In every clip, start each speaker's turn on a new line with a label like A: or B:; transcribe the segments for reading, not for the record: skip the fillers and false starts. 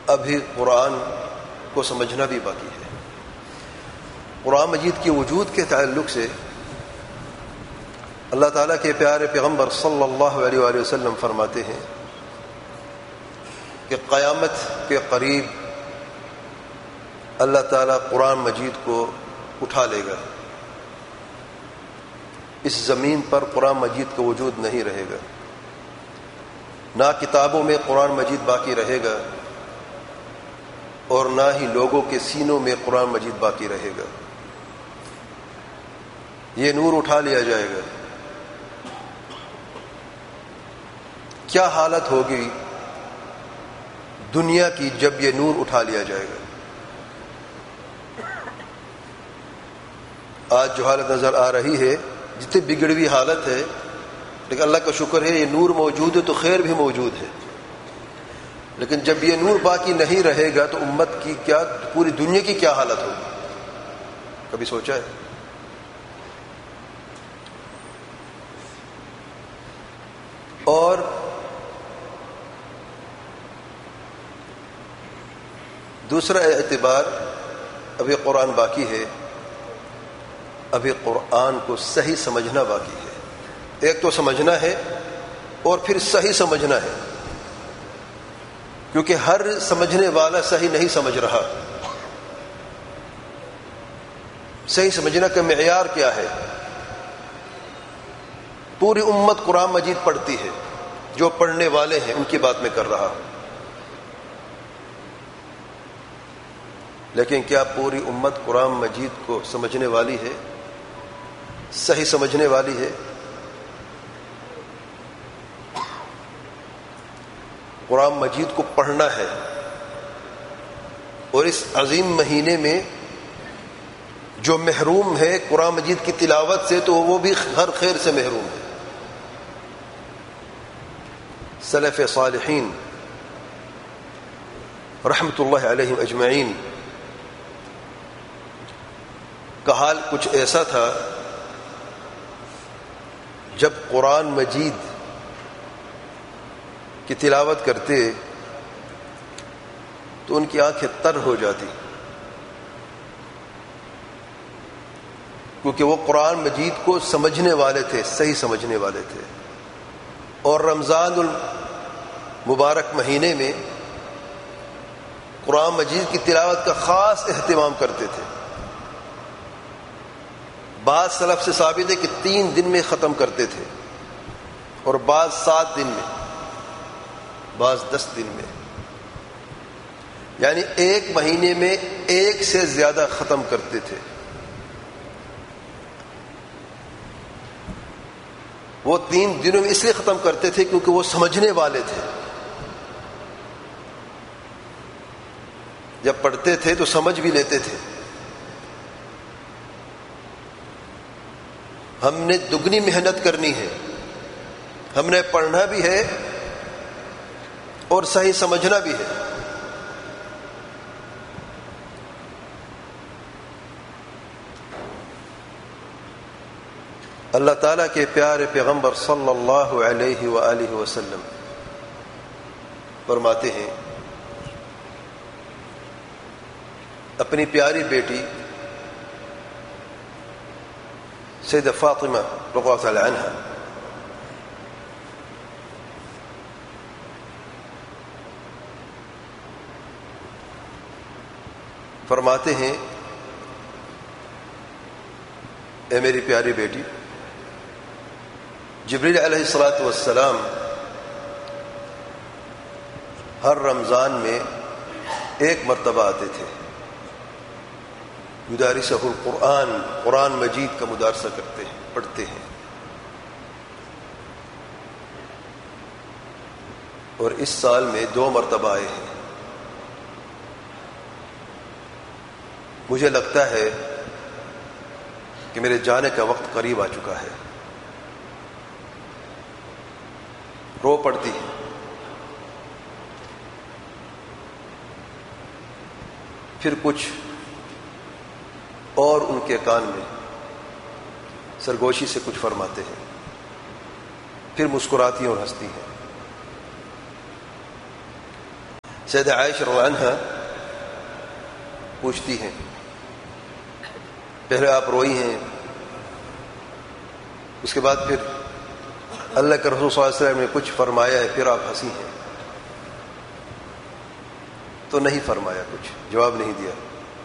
A: ابھی قرآن کو سمجھنا بھی باقی ہے۔ قرآن مجید کے وجود کے تعلق سے اللہ تعالیٰ کے پیارے پیغمبر صلی اللہ علیہ وآلہ وسلم فرماتے ہیں کہ قیامت کے قریب اللہ تعالیٰ قرآن مجید کو اٹھا لے گا، اس زمین پر قرآن مجید کا وجود نہیں رہے گا، نہ کتابوں میں قرآن مجید باقی رہے گا اور نہ ہی لوگوں کے سینوں میں قرآن مجید باقی رہے گا۔ یہ نور اٹھا لیا جائے گا۔ کیا حالت ہوگی دنیا کی جب یہ نور اٹھا لیا جائے گا؟ آج جو حالت نظر آ رہی ہے، جتنی بگڑی ہوئی حالت ہے، لیکن اللہ کا شکر ہے یہ نور موجود ہے تو خیر بھی موجود ہے، لیکن جب یہ نور باقی نہیں رہے گا تو امت کی کیا، پوری دنیا کی کیا حالت ہوگی؟ کبھی سوچا ہے؟ اور دوسرا اعتبار، ابھی قرآن باقی ہے، ابھی قرآن کو صحیح سمجھنا باقی ہے۔ ایک تو سمجھنا ہے اور پھر صحیح سمجھنا ہے، کیونکہ ہر سمجھنے والا صحیح نہیں سمجھ رہا۔ صحیح سمجھنا کا معیار کیا ہے؟ پوری امت قرآن مجید پڑھتی ہے، جو پڑھنے والے ہیں ان کی بات میں کر رہا ہوں، لیکن کیا پوری امت قرآن مجید کو سمجھنے والی ہے، صحیح سمجھنے والی ہے؟ قرآن مجید کو پڑھنا ہے، اور اس عظیم مہینے میں جو محروم ہے قرآن مجید کی تلاوت سے تو وہ بھی ہر خیر سے محروم ہے۔ سلف صالحین رحمت اللہ علیہم اجمعین کا حال کچھ ایسا تھا، جب قرآن مجید کی تلاوت کرتے تو ان کی آنکھیں تر ہو جاتی، کیونکہ وہ قرآن مجید کو سمجھنے والے تھے، صحیح سمجھنے والے تھے، اور رمضان المبارک مہینے میں قرآن مجید کی تلاوت کا خاص اہتمام کرتے تھے۔ بعض سلف سے ثابت ہے کہ 3 دن میں ختم کرتے تھے، اور بعض 7 دن میں، بعض 10 دن میں، یعنی ایک مہینے میں 1 سے زیادہ ختم کرتے تھے۔ وہ 3 دنوں میں اس لیے ختم کرتے تھے کیونکہ وہ سمجھنے والے تھے، جب پڑھتے تھے تو سمجھ بھی لیتے تھے۔ ہم نے دگنی محنت کرنی ہے، ہم نے پڑھنا بھی ہے اور صحیح سمجھنا بھی ہے۔ اللہ تعالیٰ کے پیارے پیغمبر صلی اللہ علیہ وآلہ وسلم فرماتے ہیں، اپنی پیاری بیٹی سیدہ فاطمہ رضی اللہ تعالی عنہا فرماتے ہیں، اے میری پیاری بیٹی، جبریل علیہ الصلاۃ والسلام ہر رمضان میں 1 مرتبہ آتے تھے، یدارسہ القرآن، قرآن مجید کا مدارسہ کرتے ہیں، پڑھتے ہیں، اور اس سال میں 2 مرتبہ آئے ہیں۔ مجھے لگتا ہے کہ میرے جانے کا وقت قریب آ چکا ہے۔ رو پڑتی ہے۔ پھر کچھ اور ان کے کان میں سرگوشی سے کچھ فرماتے ہیں، پھر مسکراتی اور ہنستی ہیں۔ سیدہ عائشہ رضی اللہ عنہا پوچھتی ہیں، پہلے آپ روئی ہیں، اس کے بعد پھر اللہ کے رسول صلی اللہ علیہ وسلم نے کچھ فرمایا ہے، پھر آپ ہنسی ہیں؟ تو نہیں فرمایا، کچھ جواب نہیں دیا۔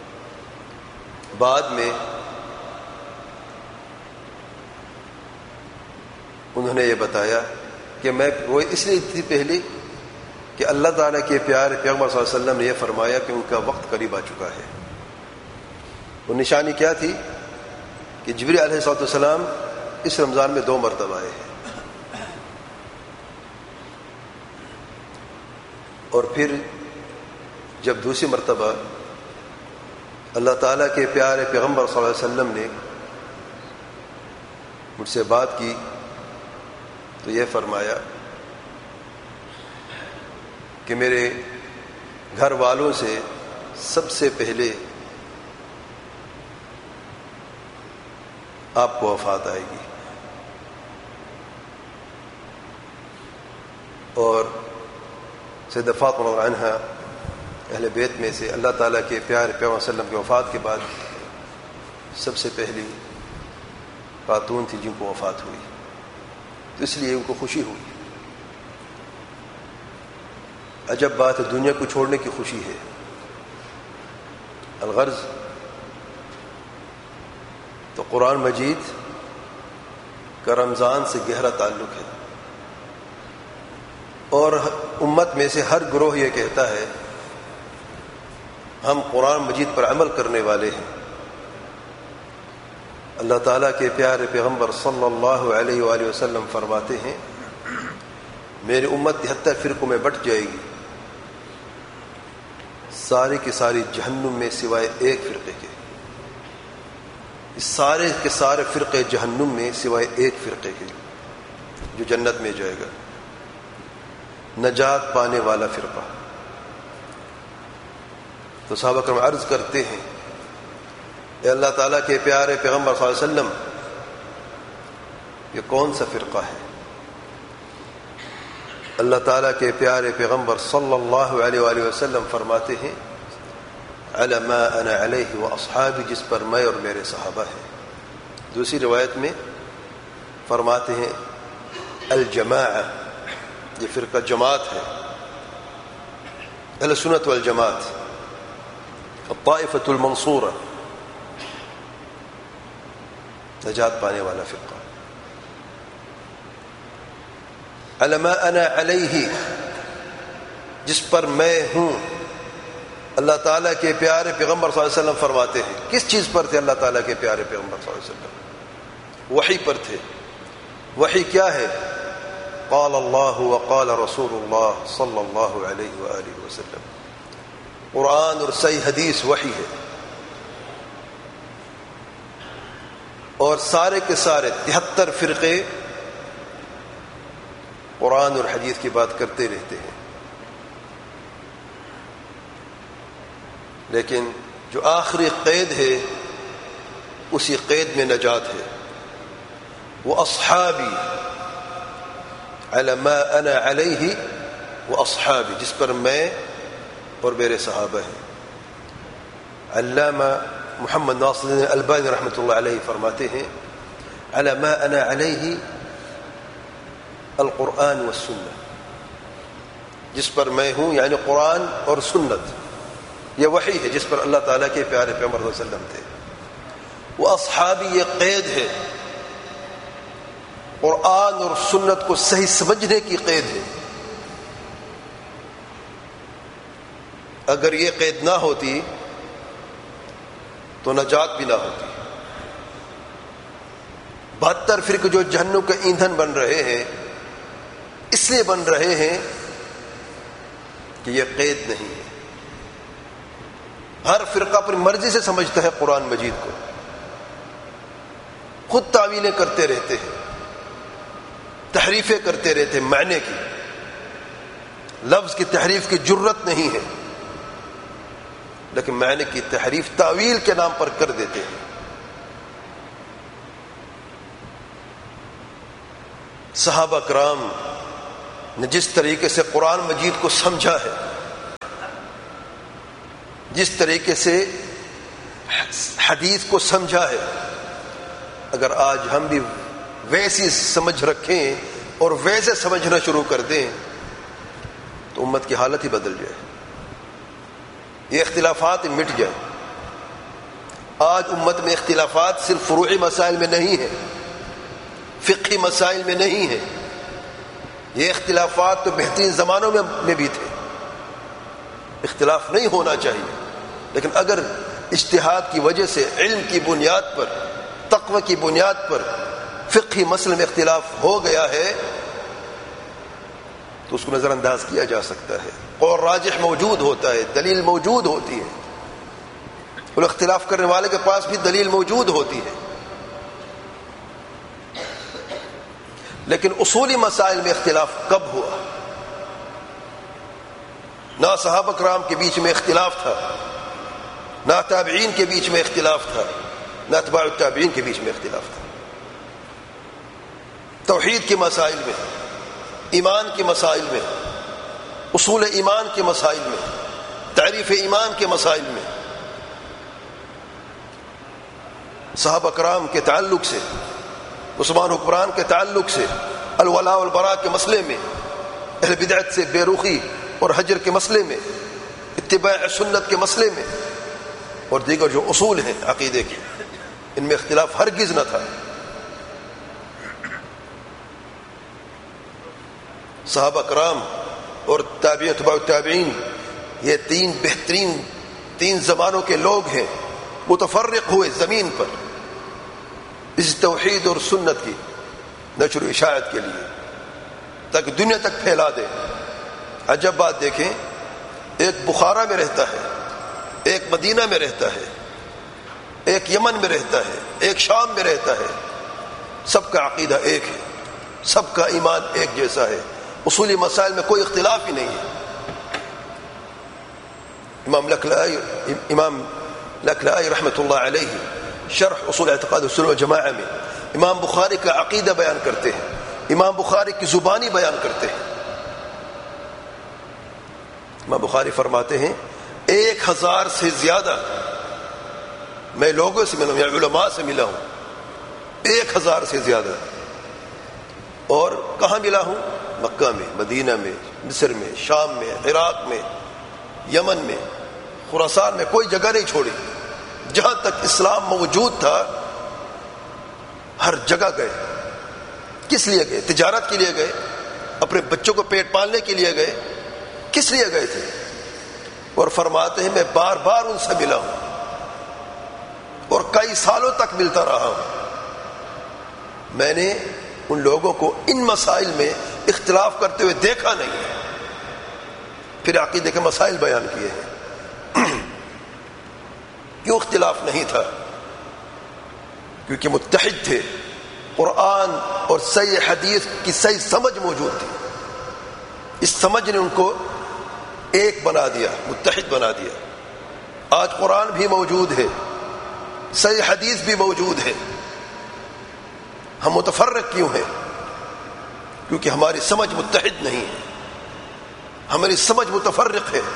A: بعد میں انہوں نے یہ بتایا کہ میں روئی اس لیے تھی پہلے کہ اللہ تعالیٰ کے پیارے پیغمبر صلی اللہ علیہ وسلم نے یہ فرمایا کہ ان کا وقت قریب آ چکا ہے۔ وہ نشانی کیا تھی کہ جبریل علیہ السلام اس رمضان میں 2 مرتبہ آئے ہیں، اور پھر جب دوسری مرتبہ اللہ تعالیٰ کے پیارے پیغمبر صلی اللہ علیہ وسلم نے مجھ سے بات کی تو یہ فرمایا کہ میرے گھر والوں سے سب سے پہلے آپ کو وفات آئے گی، اور سیدہ فاطمہ رضی اللہ عنہا اہل بیت میں سے اللہ تعالیٰ کے پیارے پیغمبر صلی اللہ علیہ وسلم کے وفات کے بعد سب سے پہلی خاتون تھی جن کو وفات ہوئی، تو اس لیے ان کو خوشی ہوئی۔ عجب بات ہے، دنیا کو چھوڑنے کی خوشی ہے۔ الغرض تو قرآن مجید کا رمضان سے گہرا تعلق ہے، اور امت میں سے ہر گروہ یہ کہتا ہے ہم قرآن مجید پر عمل کرنے والے ہیں۔ اللہ تعالیٰ کے پیارے پیغمبر صلی اللہ علیہ وآلہ وسلم فرماتے ہیں میری امت 73 فرقوں میں بٹ جائے گی، ساری کی ساری جہنم میں سوائے ایک فرقے کے، سارے کے سارے فرقے جہنم میں سوائے ایک فرقے کے جو جنت میں جائے گا، نجات پانے والا فرقہ۔ تو صحابہ کرام عرض کرتے ہیں اے اللہ تعالیٰ کے پیارے پیغمبر صلی اللہ علیہ وسلم یہ کون سا فرقہ ہے؟ اللہ تعالیٰ کے پیارے پیغمبر صلی اللہ علیہ وآلہ وسلم فرماتے ہیں علی ما انا علیہ واصحابی، جس پر میں اور میرے صحابہ ہیں۔ دوسری روایت میں فرماتے ہیں الجماعہ، یہ فرقہ جماعت ہے، اہل سنت والجماعت، الطائفۃ المنصورہ، نجات پانے والا فرقہ۔ علی ما انا علیہ، جس پر میں ہوں۔ اللہ تعالیٰ کے پیارے پیغمبر صلی اللہ علیہ وسلم فرماتے ہیں کس چیز پر تھے اللہ تعالیٰ کے پیارے پیغمبر صلی اللہ علیہ وسلم؟ وحی پر تھے۔ وحی کیا ہے؟ قال اللہ وقال رسول اللہ صلی اللہ علیہ وآلہ وسلم، قرآن اور صحیح حدیث وحی ہے، اور سارے کے سارے 73 فرقے قرآن اور حدیث کی بات کرتے رہتے ہیں، لیکن جو آخری قید ہے اسی قید میں نجات ہے۔ وہ اصحابی، علی ما انا علیہ واصحابی، جس پر میں اور میرے صحابہ ہیں۔ علامہ محمد ناصر الدین البانی رحمۃ اللہ علیہ فرماتے ہیں علی ما انا علیہ القرآن والسنہ، جس پر میں ہوں یعنی قرآن اور سنت، یہ وحی ہے جس پر اللہ تعالیٰ کے پیارے پیغمبر صلی اللہ علیہ وسلم تھے۔ وہ اصحابی، یہ قید ہے، قرآن اور سنت کو صحیح سمجھنے کی قید ہے۔ اگر یہ قید نہ ہوتی تو نجات بھی نہ ہوتی۔ 72 فرقے جو جہنم کا ایندھن بن رہے ہیں اس لیے بن رہے ہیں کہ یہ قید نہیں ہے۔ ہر فرقہ اپنی مرضی سے سمجھتا ہے قرآن مجید کو، خود تعویلیں کرتے رہتے ہیں، تحریفیں کرتے رہتے ہیں، معنی کی، لفظ کی تحریف کی جرت نہیں ہے، لیکن معنی کی تحریف تعویل کے نام پر کر دیتے ہیں۔ صحابہ کرام نے جس طریقے سے قرآن مجید کو سمجھا ہے جس طریقے سے حدیث کو سمجھا ہے، اگر آج ہم بھی ویسی سمجھ رکھیں اور ویسے سمجھنا شروع کر دیں تو امت کی حالت ہی بدل جائے، یہ اختلافات مٹ جائیں۔ آج امت میں اختلافات صرف فروعی مسائل میں نہیں ہیں، فقہی مسائل میں نہیں ہیں، یہ اختلافات تو بہترین زمانوں میں بھی تھے، اختلاف نہیں ہونا چاہیے، لیکن اگر اجتہاد کی وجہ سے علم کی بنیاد پر، تقوی کی بنیاد پر فقہی مسئلے میں اختلاف ہو گیا ہے تو اس کو نظر انداز کیا جا سکتا ہے، اور راجح موجود ہوتا ہے، دلیل موجود ہوتی ہے، اور اختلاف کرنے والے کے پاس بھی دلیل موجود ہوتی ہے، لیکن اصولی مسائل میں اختلاف کب ہوا؟ نہ صحابہ کرام کے بیچ میں اختلاف تھا، نہ تابعین کے بیچ میں اختلاف تھا، نہ اتباع التابعین کے بیچ میں اختلاف تھا۔ توحید کے مسائل میں، ایمان کے مسائل میں، اصول ایمان کے مسائل میں، تعریف ایمان کے مسائل میں صحابہ کرام کے تعلق سے، عثمان حکمران کے تعلق سے، الولاء والبراء کے مسئلے میں، اہل بدعت سے بے رخی اور حجر کے مسئلے میں، اتباع سنت کے مسئلے میں، اور دیگر جو اصول ہیں عقیدے کے، ان میں اختلاف ہرگز نہ تھا۔ صحابہ کرام اور تابعین اتباع التابعین یہ تین زمانوں کے لوگ ہیں، متفرق ہوئے زمین پر اس توحید اور سنت کی نشر و اشاعت کے لیے تاکہ دنیا تک پھیلا دے۔ عجب بات دیکھیں، ایک بخارا میں رہتا ہے، ایک مدینہ میں رہتا ہے، ایک یمن میں رہتا ہے، ایک شام میں رہتا ہے، سب کا عقیدہ ایک ہے، سب کا ایمان ایک جیسا ہے، اصولی مسائل میں کوئی اختلاف ہی نہیں ہے۔ امام لکھلائی رحمۃ اللہ علیہ شرح اصول اعتقاد السنہ والجماعہ میں امام بخاری کا عقیدہ بیان کرتے ہیں، امام بخاری کی زبانی بیان کرتے ہیں۔ امام بخاری فرماتے ہیں 1000 سے زیادہ میں لوگوں سے ملا ہوں یا علماء سے ملا ہوں، 1000 سے زیادہ، اور کہاں ملا ہوں؟ مکہ میں، مدینہ میں، مصر میں، شام میں، عراق میں، یمن میں، خراسان میں، کوئی جگہ نہیں چھوڑی، جہاں تک اسلام موجود تھا ہر جگہ گئے۔ کس لیے گئے؟ تجارت کے لیے گئے، اپنے بچوں کو پیٹ پالنے کے لیے گئے، کس لیے گئے تھے؟ اور فرماتے ہیں میں بار بار ان سے ملا ہوں اور کئی سالوں تک ملتا رہا ہوں، میں نے ان لوگوں کو ان مسائل میں اختلاف کرتے ہوئے دیکھا نہیں ہے۔ پھر عقیدے کے مسائل بیان کیے ہیں۔ کیوں اختلاف نہیں تھا؟ کیونکہ متحد تھے، قرآن اور صحیح حدیث کی صحیح سمجھ موجود تھی، اس سمجھ نے ان کو ایک بنا دیا، متحد بنا دیا۔ آج قرآن بھی موجود ہے، صحیح حدیث بھی موجود ہے، ہم متفرق کیوں ہیں؟ کیونکہ ہماری سمجھ متحد نہیں ہے، ہماری سمجھ متفرق ہے۔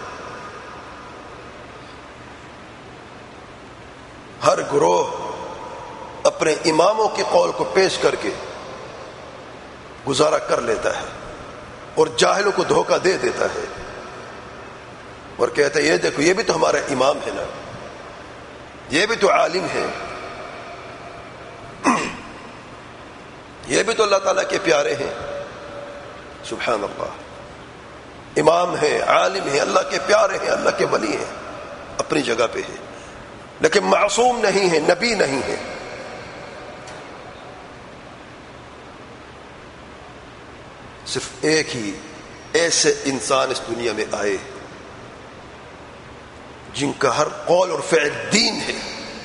A: ہر گروہ اپنے اماموں کے قول کو پیش کر کے گزارا کر لیتا ہے اور جاہلوں کو دھوکہ دے دیتا ہے اور کہتا ہے یہ دیکھو یہ بھی تو ہمارا امام ہے نا، یہ بھی تو عالم ہے، یہ بھی تو اللہ تعالیٰ کے پیارے ہیں۔ سبحان اللہ، امام ہے، عالم ہے، اللہ کے پیارے ہیں، اللہ کے ولی ہیں، اپنی جگہ پہ ہے، لیکن معصوم نہیں ہے، نبی نہیں ہے۔ صرف ایک ہی ایسے انسان اس دنیا میں آئے جن کا ہر قول اور فعل دین ہے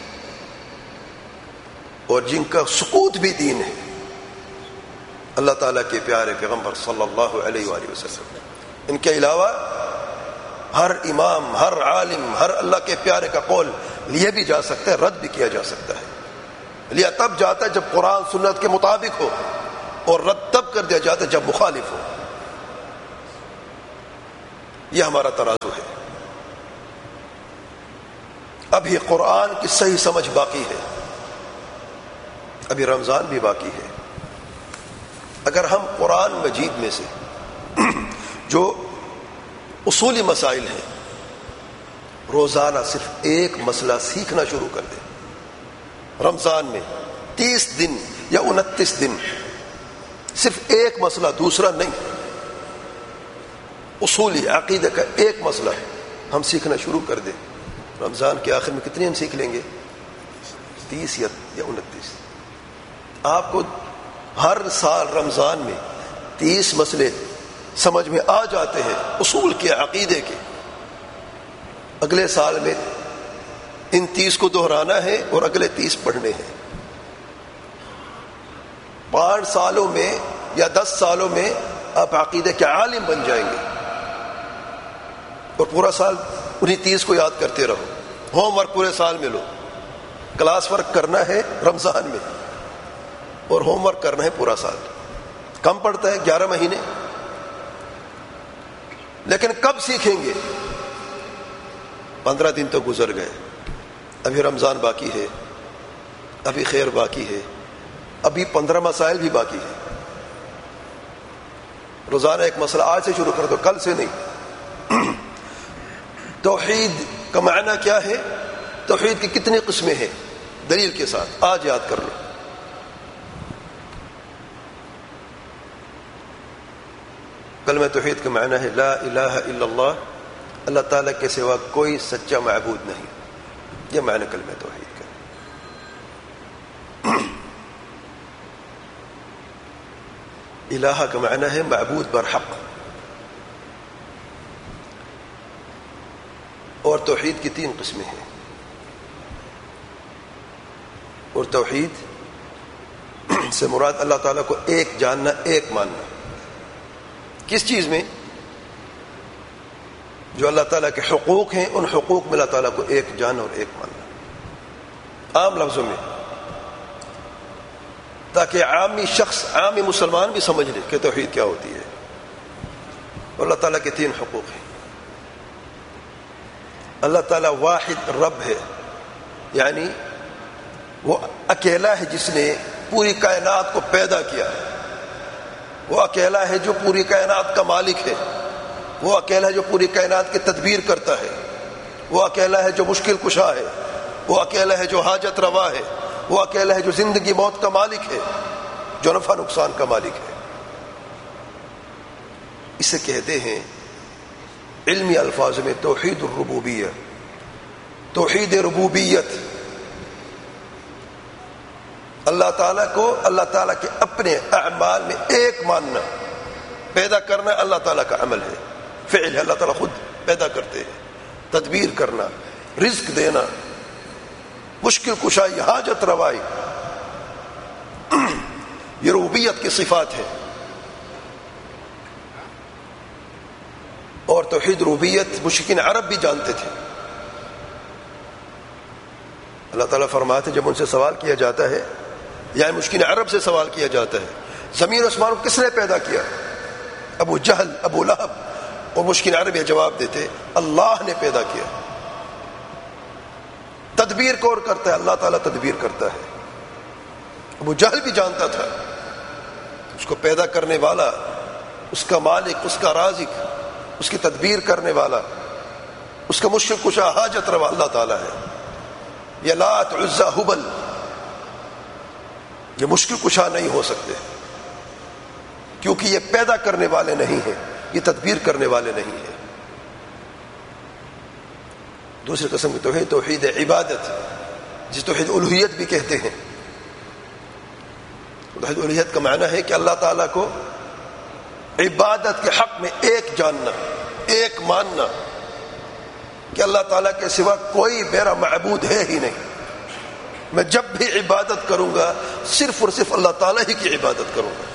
A: اور جن کا سکوت بھی دین ہے، اللہ تعالیٰ کے پیارے پیغمبر صلی اللہ علیہ وآلہ وسلم۔ ان کے علاوہ ہر امام، ہر عالم، ہر اللہ کے پیارے کا قول لیا بھی جا سکتا ہے، رد بھی کیا جا سکتا ہے۔ لیا تب جاتا ہے جب قرآن سنت کے مطابق ہو، اور رد تب کر دیا جاتا ہے جب مخالف ہو۔ یہ ہمارا ترازو ہے۔ ابھی قرآن کی صحیح سمجھ باقی ہے، ابھی رمضان بھی باقی ہے۔ اگر ہم قرآن مجید میں سے جو اصولی مسائل ہیں روزانہ صرف ایک مسئلہ سیکھنا شروع کر دیں، رمضان میں 30 دن یا 29 دن صرف ایک مسئلہ، دوسرا نہیں، اصولی عقیدہ کا ایک مسئلہ ہم سیکھنا شروع کر دیں، رمضان کے آخر میں کتنے ہم سیکھ لیں گے؟ 30 یا 29۔ آپ کو ہر سال رمضان میں 30 مسئلے سمجھ میں آ جاتے ہیں اصول کے، عقیدے کے۔ اگلے سال میں ان 30 کو دہرانا ہے اور اگلے 30 پڑھنے ہیں۔ 5 سالوں میں یا 10 سالوں میں آپ عقیدے کے عالم بن جائیں گے، اور پورا سال انہیں 30 کو یاد کرتے رہو۔ ہوم ورک پورے سال میں لو، کلاس ورک کرنا ہے رمضان میں اور ہوم ورک کرنا ہے پورا سال۔ کم پڑتا ہے 11 مہینے، لیکن کب سیکھیں گے؟ 15 دن تو گزر گئے، ابھی رمضان باقی ہے، ابھی خیر باقی ہے، ابھی 15 مسائل بھی باقی ہے۔ روزانہ ایک مسئلہ آج سے شروع کر دو، کل سے نہیں۔ توحید کا معنی کیا ہے؟ توحید کی کتنی قسمیں ہیں؟ دلیل کے ساتھ آج یاد کر لو۔ کلمہ توحید کا معنی ہے لا الہ الا اللہ، اللہ تعالیٰ کے سوا کوئی سچا معبود نہیں، یہ معنی کلمہ توحید کا۔ الہ کا معنی ہے معبود برحق، اور توحید کی 3 قسمیں ہیں، اور توحید سے مراد اللہ تعالیٰ کو ایک جاننا، ایک ماننا۔ کس چیز میں؟ جو اللہ تعالیٰ کے حقوق ہیں، ان حقوق میں اللہ تعالیٰ کو ایک جاننا اور ایک ماننا، عام لفظوں میں، تاکہ عامی شخص، عامی مسلمان بھی سمجھ لے کہ توحید کیا ہوتی ہے۔ اور اللہ تعالیٰ کے 3 حقوق ہیں۔ اللہ تعالیٰ واحد رب ہے، یعنی وہ اکیلا ہے جس نے پوری کائنات کو پیدا کیا ہے، وہ اکیلا ہے جو پوری کائنات کا مالک ہے، وہ اکیلا ہے جو پوری کائنات کی تدبیر کرتا ہے، وہ اکیلا ہے جو مشکل کشا ہے، وہ اکیلا ہے جو حاجت روا ہے، وہ اکیلا ہے جو زندگی موت کا مالک ہے، جو نفع نقصان کا مالک ہے۔ اسے کہتے ہیں علمی الفاظ میں توحید الربوبیہ، توحید ربوبیت۔ اللہ تعالیٰ کو اللہ تعالیٰ کے اپنے اعمال میں ایک ماننا، پیدا کرنا اللہ تعالیٰ کا عمل ہے، فعل ہے، اللہ تعالیٰ خود پیدا کرتے ہیں، تدبیر کرنا، رزق دینا، مشکل کشائی، حاجت روائی، یہ ربوبیت کی صفات ہے۔ اور توحید ربوبیت مشرکین عرب بھی جانتے تھے۔ اللہ تعالیٰ فرماتے ہیں جب ان سے سوال کیا جاتا ہے، یا مشرکین عرب سے سوال کیا جاتا ہے زمین و آسمان کو کس نے پیدا کیا؟ ابو جہل، ابو لہب اور مشرکین عرب یہ جواب دیتے اللہ نے پیدا کیا۔ تدبیر کون کرتا ہے؟ اللہ تعالیٰ تدبیر کرتا ہے۔ ابو جہل بھی جانتا تھا اس کو پیدا کرنے والا، اس کا مالک، اس کا رازق، اس کی تدبیر کرنے والا، اس کا مشکل کشا، حاجت روا اللہ تعالیٰ ہے۔ یہ لات، عزا، ہبل یہ مشکل کشا نہیں ہو سکتے، کیونکہ یہ پیدا کرنے والے نہیں ہیں، یہ تدبیر کرنے والے نہیں ہیں۔ دوسری قسم کی توحید توحید عبادت، جس توحید الوہیت بھی کہتے ہیں۔ توحید الوہیت کا معنی ہے کہ اللہ تعالیٰ کو عبادت کے حق میں ایک جاننا، ایک ماننا کہ اللہ تعالیٰ کے سوا کوئی میرا معبود ہے ہی نہیں، میں جب بھی عبادت کروں گا صرف اور صرف اللہ تعالیٰ ہی کی عبادت کروں گا۔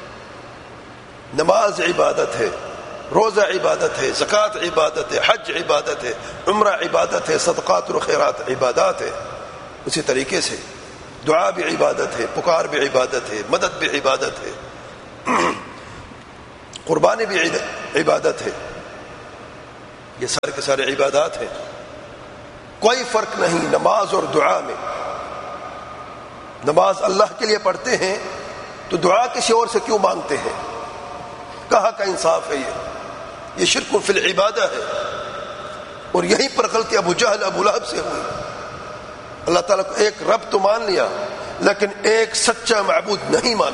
A: نماز عبادت ہے، روزہ عبادت ہے، زکوٰۃ عبادت ہے، حج عبادت ہے، عمرہ عبادت ہے، صدقات و خیرات عبادات ہے۔ اسی طریقے سے دعا بھی عبادت ہے، پکار بھی عبادت ہے، مدد بھی عبادت ہے، قربانی بھی عبادت ہے۔ یہ سارے کے سارے عبادات ہیں۔ کوئی فرق نہیں نماز اور دعا میں. نماز اللہ کے لیے پڑھتے ہیں تو دعا کسی اور سے کیوں مانگتے ہیں؟ کہاں کا انصاف ہے یہ شرک فی العبادہ ہے. اور یہیں پر غلطی ابو جہل ابو لہب سے ہوئی. اللہ تعالیٰ کو ایک رب تو مان لیا لیکن ایک سچا معبود نہیں مانا.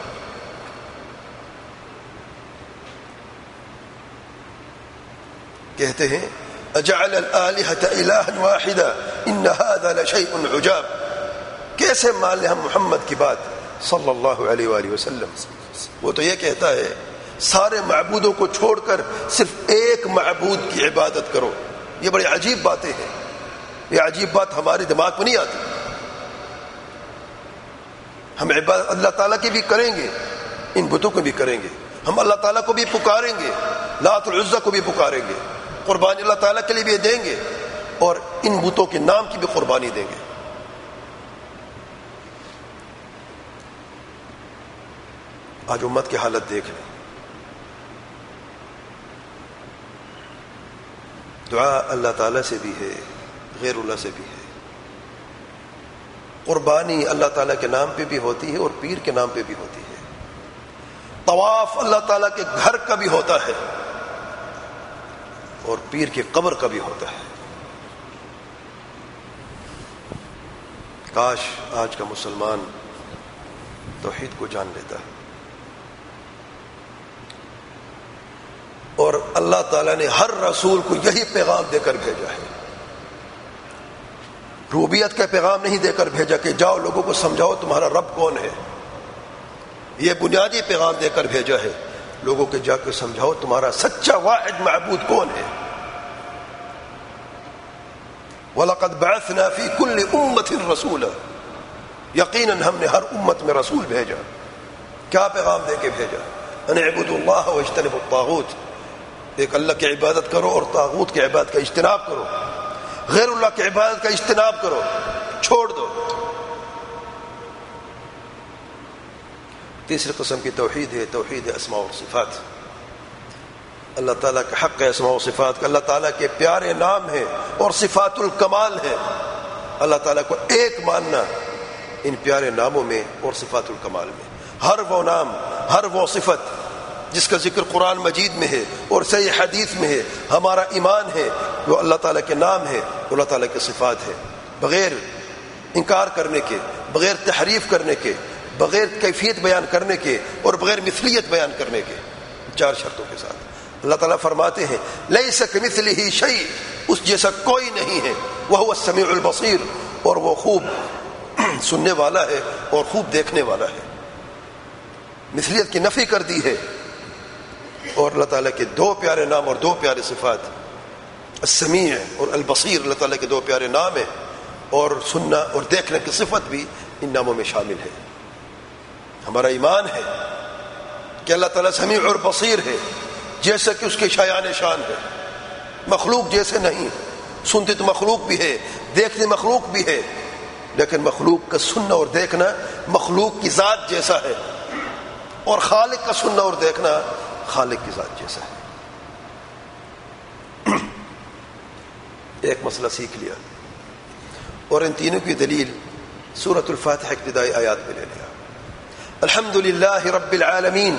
A: کہتے ہیں اجعل الآلہۃ الہا واحدا ان ھذا لشیء عجاب. کیسے مان لیں ہم محمد کی بات صلی اللہ علیہ وآلہ وسلم؟ وہ تو یہ کہتا ہے سارے معبودوں کو چھوڑ کر صرف ایک معبود کی عبادت کرو. یہ بڑی عجیب باتیں ہیں. یہ عجیب بات ہمارے دماغ میں نہیں آتی. ہم عبادت اللہ تعالیٰ کی بھی کریں گے، ان بتوں کو بھی کریں گے. ہم اللہ تعالیٰ کو بھی پکاریں گے، لات العزیٰ کو بھی پکاریں گے، قربانی اللہ تعالیٰ کے لیے بھی دیں گے اور ان بتوں کے نام کی بھی قربانی دیں گے. آج امت کی حالت دیکھ لیں. دعا اللہ تعالیٰ سے بھی ہے، غیر اللہ سے بھی ہے. قربانی اللہ تعالیٰ کے نام پہ بھی ہوتی ہے اور پیر کے نام پہ بھی ہوتی ہے. طواف اللہ تعالیٰ کے گھر کا بھی ہوتا ہے اور پیر کی قبر کا بھی ہوتا ہے. کاش آج کا مسلمان توحید کو جان لیتا ہے. اور اللہ تعالیٰ نے ہر رسول کو یہی پیغام دے کر بھیجا ہے. ربوبیت کا پیغام نہیں دے کر بھیجا کہ جاؤ لوگوں کو سمجھاؤ تمہارا رب کون ہے. یہ بنیادی پیغام دے کر بھیجا ہے لوگوں کے جا کے سمجھاؤ تمہارا سچا واحد معبود کون ہے. وَلَقَدْ بَعَثْنَا فِي كُلِّ أُمَّةٍ رَسُولًا. یقیناً ہم نے ہر امت میں رسول بھیجا. کیا پیغام دے کے بھیجا؟ ان اعبدوا اللہ واجتنبوا الطاغوت. ایک اللہ کی عبادت کرو اور طاغوت کی عبادت کا اجتناب کرو. غیر اللہ کی عبادت کا اجتناب کرو، چھوڑ دو. تیسری قسم کی توحید ہے توحید اسماء و صفات. اللہ تعالیٰ کا حق ہے اسماء و صفات کا. اللہ تعالیٰ کے پیارے نام ہیں اور صفات الکمال ہیں. اللہ تعالیٰ کو ایک ماننا ان پیارے ناموں میں اور صفات الکمال میں. ہر وہ نام، ہر وہ صفت جس کا ذکر قرآن مجید میں ہے اور صحیح حدیث میں ہے، ہمارا ایمان ہے وہ اللہ تعالیٰ کے نام ہے، اللہ تعالیٰ کے صفات ہے. بغیر انکار کرنے کے، بغیر تحریف کرنے کے، بغیر کیفیت بیان کرنے کے اور بغیر مثلیت بیان کرنے کے، 4 شرطوں کے ساتھ. اللہ تعالیٰ فرماتے ہیں لیس کمثلہ شیء، اس جیسا کوئی نہیں ہے. وہو السمیع البصیر، اور وہ خوب سننے والا ہے اور خوب دیکھنے والا ہے. مثلیت کی نفی کر دی ہے. اور اللہ تعالیٰ کے 2 پیارے نام اور 2 پیارے صفات، السمیع اور البصیر، اللہ تعالیٰ کے 2 پیارے نام ہیں اور سننا اور دیکھنے کی صفت بھی ان ناموں میں شامل ہے. ہمارا ایمان ہے کہ اللہ تعالیٰ سمیع اور بصیر ہے، جیسا کہ اس کے شایان شان ہے. مخلوق جیسے نہیں. سنتے تو مخلوق بھی ہے، دیکھتے مخلوق بھی ہے، لیکن مخلوق کا سننا اور دیکھنا مخلوق کی ذات جیسا ہے اور خالق کا سننا اور دیکھنا خالق کی ذات جیسا ہے. ایک مسئلہ سیکھ لیا اور ان تینوں کی دلیل سورۃ الفاتحہ ابتدائی آیات میں لے لیا. الحمدللہ رب العالمین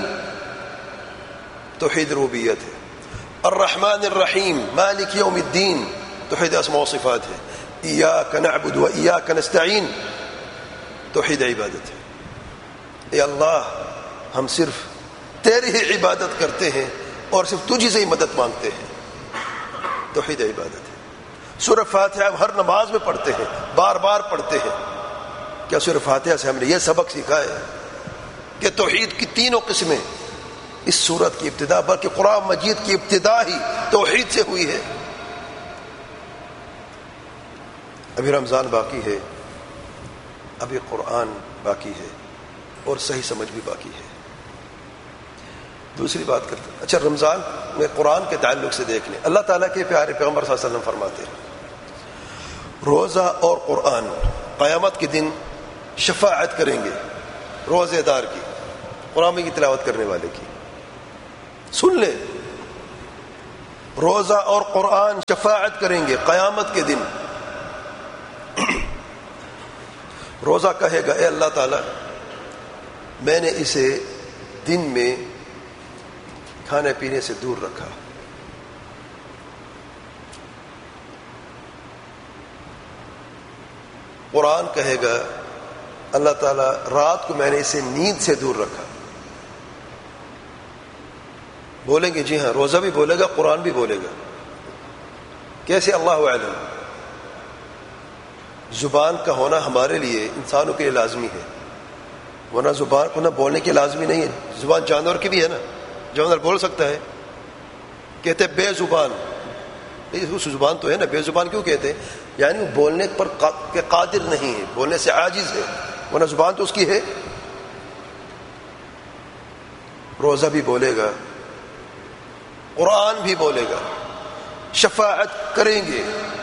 A: توحید ربوبیت ہے. الرحمن الرحیم مالک یوم الدین توحید اسماء و صفات ہے. ایاک نعبد و ایاک نستعین توحید عبادت ہے. اے اللہ ہم صرف تیری ہی عبادت کرتے ہیں اور صرف تجھی سے ہی مدد مانگتے ہیں. توحید عبادت ہے. سورہ فاتحہ ہم ہر نماز میں پڑھتے ہیں، بار بار پڑھتے ہیں. کیا سورہ فاتحہ سے ہم نے یہ سبق سیکھا ہے کہ توحید کی تینوں قسمیں اس سورت کی ابتدا، بلکہ قرآن مجید کی ابتدا ہی توحید سے ہوئی ہے. ابھی رمضان باقی ہے، ابھی قرآن باقی ہے اور صحیح سمجھ بھی باقی ہے. دوسری بات کرتے ہیں، اچھا رمضان میں قرآن کے تعلق سے دیکھ لیں. اللہ تعالیٰ کے پیارے پیغمبر صلی اللہ علیہ وسلم فرماتے ہیں روزہ اور قرآن قیامت کے دن شفاعت کریں گے روزے دار کی، قرآن کی تلاوت کرنے والے کی. سن لیں، روزہ اور قرآن شفاعت کریں گے قیامت کے دن روزہ کہے گا اے اللہ تعالیٰ میں نے اسے دن میں کھانے پینے سے دور رکھا، قرآن کہے گا اللہ تعالیٰ رات کو میں نے اسے نیند سے دور رکھا۔ بولیں گے جی ہاں، روزہ بھی بولے گا، قرآن بھی بولے گا۔ کیسے؟ اللہ اعلم۔ زبان کا ہونا ہمارے لیے، انسانوں کے لیے لازمی ہے، ورنہ زبان کو نہ بولنے کے لازمی نہیں ہے۔ زبان جانور کی بھی ہے نا، جانور بول سکتا ہے۔ کہتے بے زبان، اس زبان تو ہے نا، بے زبان کیوں کہتے ہیں؟ یعنی وہ بولنے پر قادر نہیں ہے، بولنے سے عاجز ہے، ورنہ زبان تو اس کی ہے۔ روزہ بھی بولے گا، قرآن بھی بولے گا، شفاعت کریں گے،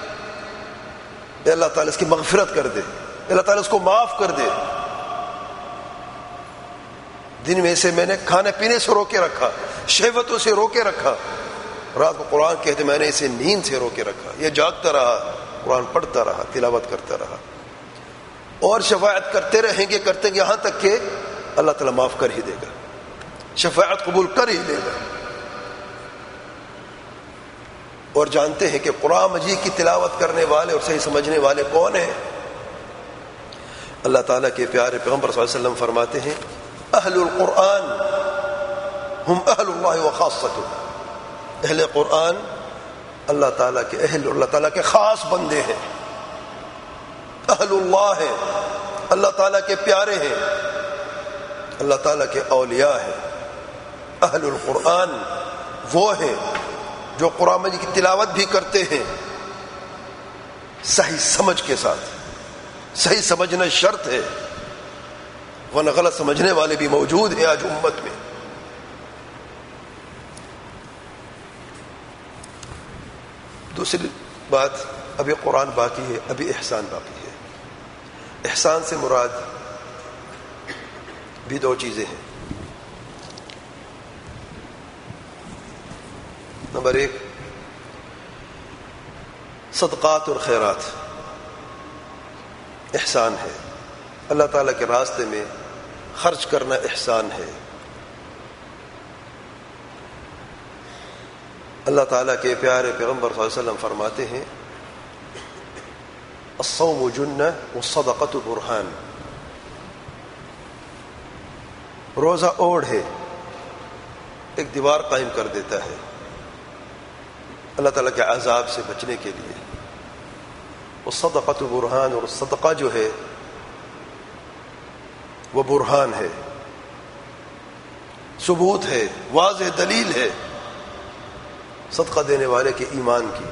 A: اے اللہ تعالیٰ اس کی مغفرت کر دے، اللہ تعالیٰ اس کو معاف کر دے۔ دن میں سے میں نے کھانے پینے سے روکے رکھا، شہوتوں سے روکے رکھا، رات کو قرآن کہتے میں نے اسے نیند سے روکے رکھا، یہ جاگتا رہا، قرآن پڑھتا رہا، تلاوت کرتا رہا، اور شفاعت کرتے رہیں گے، کرتے گے یہاں تک کہ اللہ تعالیٰ معاف کر ہی دے گا، شفاعت قبول کر ہی لے گا۔ اور جانتے ہیں کہ قرآن مجید کی تلاوت کرنے والے اور صحیح سمجھنے والے کون ہیں؟ اللہ تعالیٰ کے پیارے پیغمبر صلی اللہ علیہ وسلم فرماتے ہیں اہل القرآن ہم اہل اللہ وخاصتہ، اہل قرآن اللہ تعالیٰ کے اہل، اللہ تعالیٰ کے خاص بندے ہیں، اہل اللہ ہیں، اللہ تعالیٰ کے پیارے ہیں، اللہ تعالیٰ کے اولیاء ہیں۔ اہل القرآن وہ ہیں جو قرآن مجید کی تلاوت بھی کرتے ہیں صحیح سمجھ کے ساتھ۔ صحیح سمجھنا شرط ہے، ورنہ غلط سمجھنے والے بھی موجود ہیں آج امت میں۔ دوسری بات، ابھی قرآن باقی ہے، ابھی احسان باقی ہے۔ احسان سے مراد بھی دو چیزیں ہیں۔ نمبر ایک، صدقات اور خیرات احسان ہے، اللہ تعالیٰ کے راستے میں خرچ کرنا احسان ہے۔ اللہ تعالیٰ کے پیارے پیغمبر صلی اللہ علیہ وسلم فرماتے ہیں الصوم جنہ والصدقۃ برہان، روزہ اوڑھ ہے، ایک دیوار قائم کر دیتا ہے اللہ تعالیٰ کے عذاب سے بچنے کے لیے۔ والصدقۃ برہان، اور صدقہ جو ہے وہ برہان ہے، ثبوت ہے، واضح دلیل ہے صدقہ دینے والے کے ایمان کی۔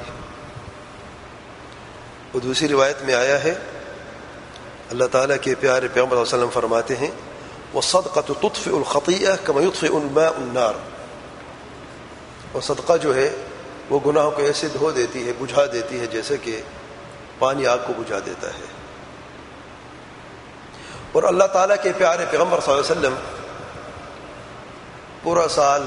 A: اور دوسری روایت میں آیا ہے اللہ تعالیٰ کے پیارے پیغمبر صلی اللہ علیہ وسلم فرماتے ہیں والصدقۃ تطفئ الخطیئہ کما یطفئ الماء النار، اور صدقہ جو ہے وہ گناہوں کو ایسے دھو دیتی ہے، بجھا دیتی ہے جیسے کہ پانی آگ کو بجھا دیتا ہے۔ اور اللہ تعالیٰ کے پیارے پیغمبر صلی اللہ علیہ وسلم پورا سال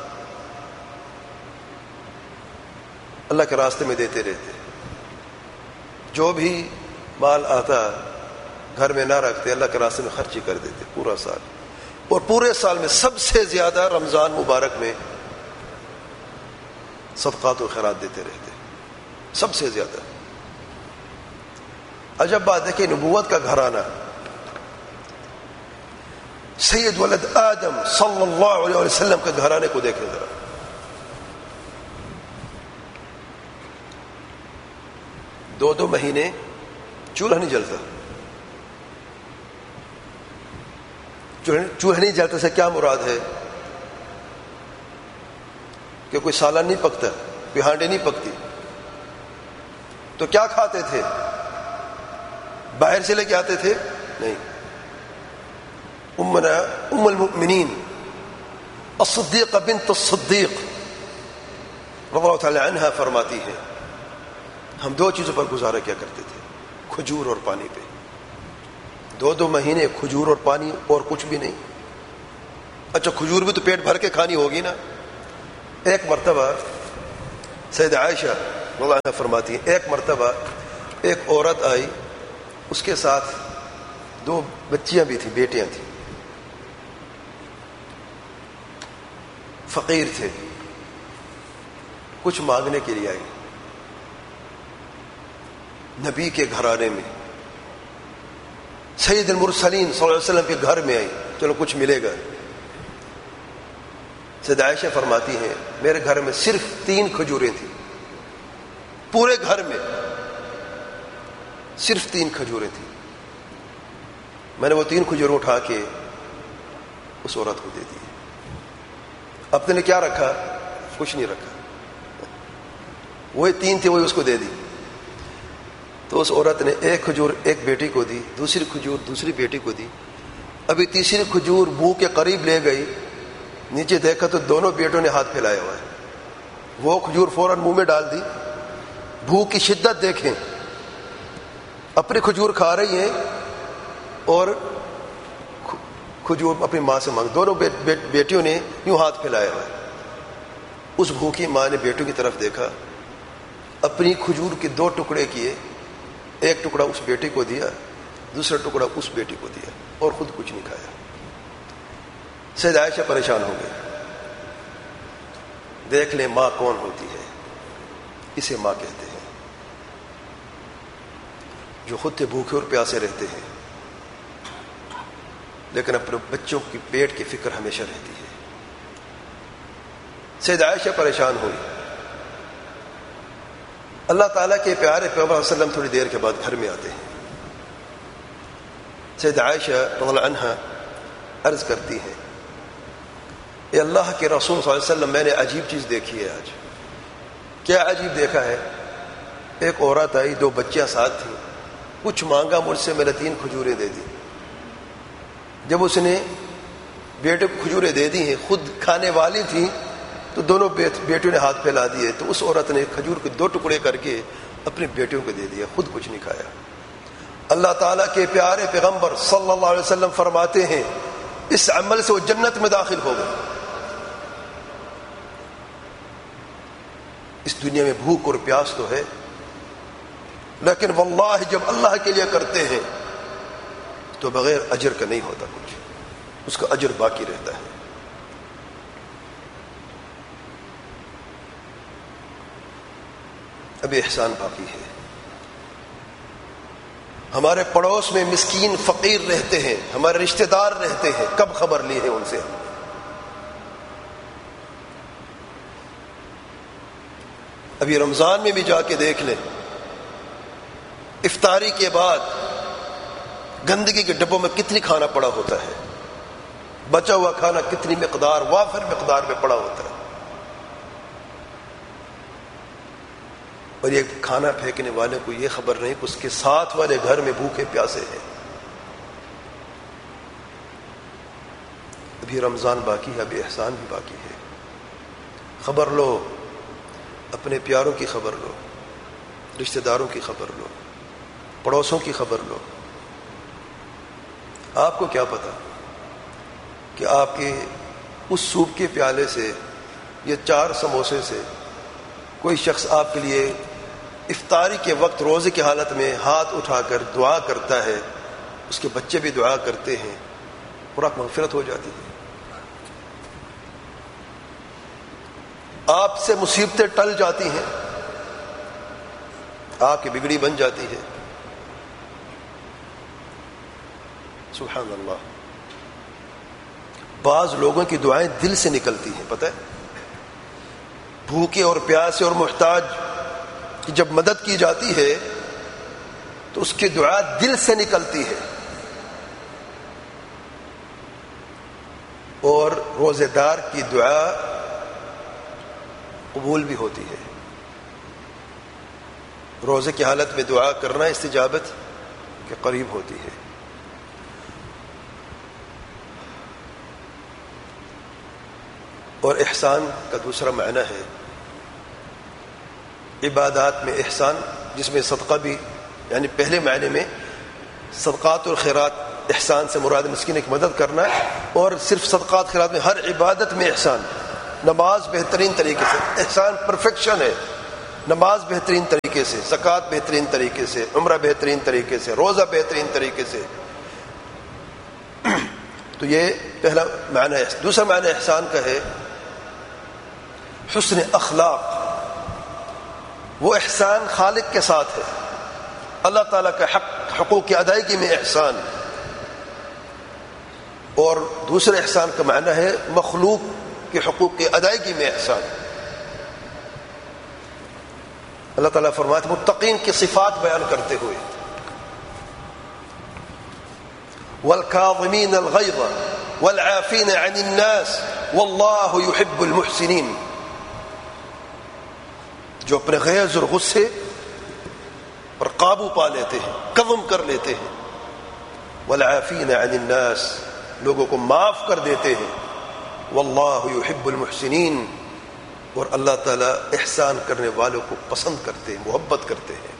A: اللہ کے راستے میں دیتے رہتے، جو بھی مال آتا گھر میں نہ رکھتے، اللہ کے راستے میں خرچ ہی کر دیتے پورا سال۔ اور پورے سال میں سب سے زیادہ رمضان مبارک میں صدقات و خیرات دیتے رہتے، سب سے زیادہ۔ عجب بات ہے کہ نبوت کا گھرانہ سید ولد آدم صلی اللہ علیہ وسلم کے گھرانے کو دیکھیں ذرا۔ دو مہینے چولہا نہیں جلتا۔ چولہا نہیں جلتا سے کیا مراد ہے؟ کہ کوئی سالن نہیں پکتا، کوئی ہانڈی نہیں پکتی، تو کیا کھاتے تھے؟ باہر سے لے کے آتے تھے؟ نہیں۔ امنا ام المؤمنین الصدیقہ بنت الصدیق رضی اللہ تعالی عنہا فرماتی ہے ہم دو چیزوں پر گزارا کیا کرتے تھے، کھجور اور پانی پہ۔ دو مہینے کھجور اور پانی، اور کچھ بھی نہیں۔ اچھا کھجور بھی تو پیٹ بھر کے کھانی ہوگی نا۔ ایک مرتبہ سید عائشہ رضی اللہ عنہا فرماتی ہے ایک مرتبہ ایک عورت آئی، اس کے ساتھ 2 بچیاں بھی تھیں، بیٹیاں تھیں، فقیر تھے، کچھ مانگنے کے لیے آئی، نبی کے گھرانے میں، سید المرسلین صلی اللہ علیہ وسلم کے گھر میں آئی، چلو کچھ ملے گا۔ سیدہ عائشہ فرماتی ہیں میرے گھر میں صرف 3 کھجوریں تھیں، پورے گھر میں صرف 3 کھجوریں تھیں۔ میں نے وہ 3 کھجوریں اٹھا کے اس عورت کو دے دی۔ اپنے نے کیا رکھا؟ کچھ نہیں رکھا، وہی 3 تھے، وہی اس کو دے دی۔ تو اس عورت نے 1 کھجور ایک بیٹی کو دی، دوسری کھجور دوسری بیٹی کو دی، ابھی تیسری کھجور منہ کے قریب لے گئی، نیچے دیکھا تو دونوں بیٹوں نے ہاتھ پھیلایا ہوا ہے۔ وہ کھجور فوراً منہ میں ڈال دی۔ بھوک کی شدت دیکھیں، اپنی کھجور کھا رہی ہیں اور کھجور اپنی ماں سے مانگ، دونوں بیٹیوں نے یوں ہاتھ پھیلایا ہوا ہے۔ اس بھوکی ماں نے بیٹوں کی طرف دیکھا، اپنی کھجور کے 2 ٹکڑے کیے، ایک ٹکڑا اس بیٹی کو دیا، دوسرا ٹکڑا اس بیٹی کو دیا، اور خود کچھ نہیں کھایا۔ سیدہ عائشہ پریشان ہو گئی۔ دیکھ لیں ماں کون ہوتی ہے، اسے ماں کہتے ہیں، جو خود سے بھوکے اور پیاسے رہتے ہیں لیکن اپنے بچوں کی پیٹ کی فکر ہمیشہ رہتی ہے۔ سیدہ عائشہ پریشان ہوئی۔ اللہ تعالیٰ کے پیارے پیغمبر صلی اللہ علیہ وسلم تھوڑی دیر کے بعد گھر میں آتے ہیں۔ سیدہ عائشہ رضی اللہ عنہا عرض کرتی ہیں، اے اللہ کے رسول صلی اللہ علیہ وسلم، میں نے عجیب چیز دیکھی ہے آج۔ کیا عجیب دیکھا ہے؟ ایک عورت آئی، 2 بچیاں ساتھ تھیں، کچھ مانگا مجھ سے، میں نے 3 کھجوریں دے دی۔ جب اس نے بیٹے کو کھجوریں دے دی ہیں، خود کھانے والی تھیں، تو دونوں بیٹوں نے ہاتھ پھیلا دیے، تو اس عورت نے کھجور کے 2 ٹکڑے کر کے اپنے بیٹوں کو دے دیا، خود کچھ نہیں کھایا۔ اللہ تعالیٰ کے پیارے پیغمبر صلی اللہ علیہ وسلم فرماتے ہیں اس عمل سے وہ جنت میں داخل ہو گئے۔ اس دنیا میں بھوک اور پیاس تو ہے، لیکن واللہ جب اللہ کے لیے کرتے ہیں تو بغیر اجر کا نہیں ہوتا کچھ، اس کا اجر باقی رہتا ہے۔ ابھی احسان باقی ہے۔ ہمارے پڑوس میں مسکین فقیر رہتے ہیں، ہمارے رشتہ دار رہتے ہیں، کب خبر لی ہے ان سے؟ ابھی رمضان میں بھی جا کے دیکھ لیں، افطاری کے بعد گندگی کے ڈبوں میں کتنی کھانا پڑا ہوتا ہے، بچا ہوا کھانا کتنی مقدار، وافر مقدار میں پڑا ہوتا ہے، اور یہ کھانا پھینکنے والے کو یہ خبر نہیں کہ اس کے ساتھ والے گھر میں بھوکے پیاسے ہیں۔ ابھی رمضان باقی ہے، ابھی احسان بھی باقی ہے۔ خبر لو، اپنے پیاروں کی خبر لو، رشتہ داروں کی خبر لو، پڑوسوں کی خبر لو۔ آپ کو کیا پتا کہ آپ کے اس سوپ کے پیالے سے یا 4 سموسے سے کوئی شخص آپ کے لیے افطاری کے وقت روزے کی حالت میں ہاتھ اٹھا کر دعا کرتا ہے، اس کے بچے بھی دعا کرتے ہیں، پورا مغفرت ہو جاتی ہے۔ آپ سے مصیبتیں ٹل جاتی ہیں، آپ کی بگڑی بن جاتی ہے۔ سبحان اللہ۔ بعض لوگوں کی دعائیں دل سے نکلتی ہیں، پتہ ہے، بھوکے اور پیاسے اور محتاج کی جب مدد کی جاتی ہے تو اس کی دعا دل سے نکلتی ہے، اور روزے دار کی دعا قبول بھی ہوتی ہے۔ روزے کی حالت میں دعا کرنا استجابت کے قریب ہوتی ہے۔ اور احسان کا دوسرا معنی ہے عبادات میں احسان، جس میں صدقہ بھی، یعنی پہلے معنی میں صدقات اور خیرات، احسان سے مراد مسکین کی مدد کرنا، اور صرف صدقات خیرات میں ہر عبادت میں احسان۔ نماز بہترین طریقے سے، احسان پرفیکشن ہے، نماز بہترین طریقے سے، زکوٰۃ بہترین طریقے سے، عمرہ بہترین طریقے سے، روزہ بہترین طریقے سے، تو یہ پہلا معنی ہے. دوسرا معنی احسان کا ہے حسن اخلاق. وہ احسان خالق کے ساتھ ہے، اللہ تعالیٰ کا حقوق کی ادائیگی میں احسان. اور دوسرے احسان کا معنی ہے مخلوق کے حقوق کی ادائیگی میں احسان. اللہ تعالیٰ فرماتے ہیں متقین کی صفات بیان کرتے ہوئے والکاظمین الغیظ والعافین عن الناس واللہ یحب المحسنین، جو اپنے غیظ اور غصے پر قابو پا لیتے ہیں، قدم کر لیتے ہیں. والعافین عن الناس، لوگوں کو معاف کر دیتے ہیں. واللہ یحب المحسنین، اور اللہ تعالیٰ احسان کرنے والوں کو پسند کرتے ہیں، محبت کرتے ہیں.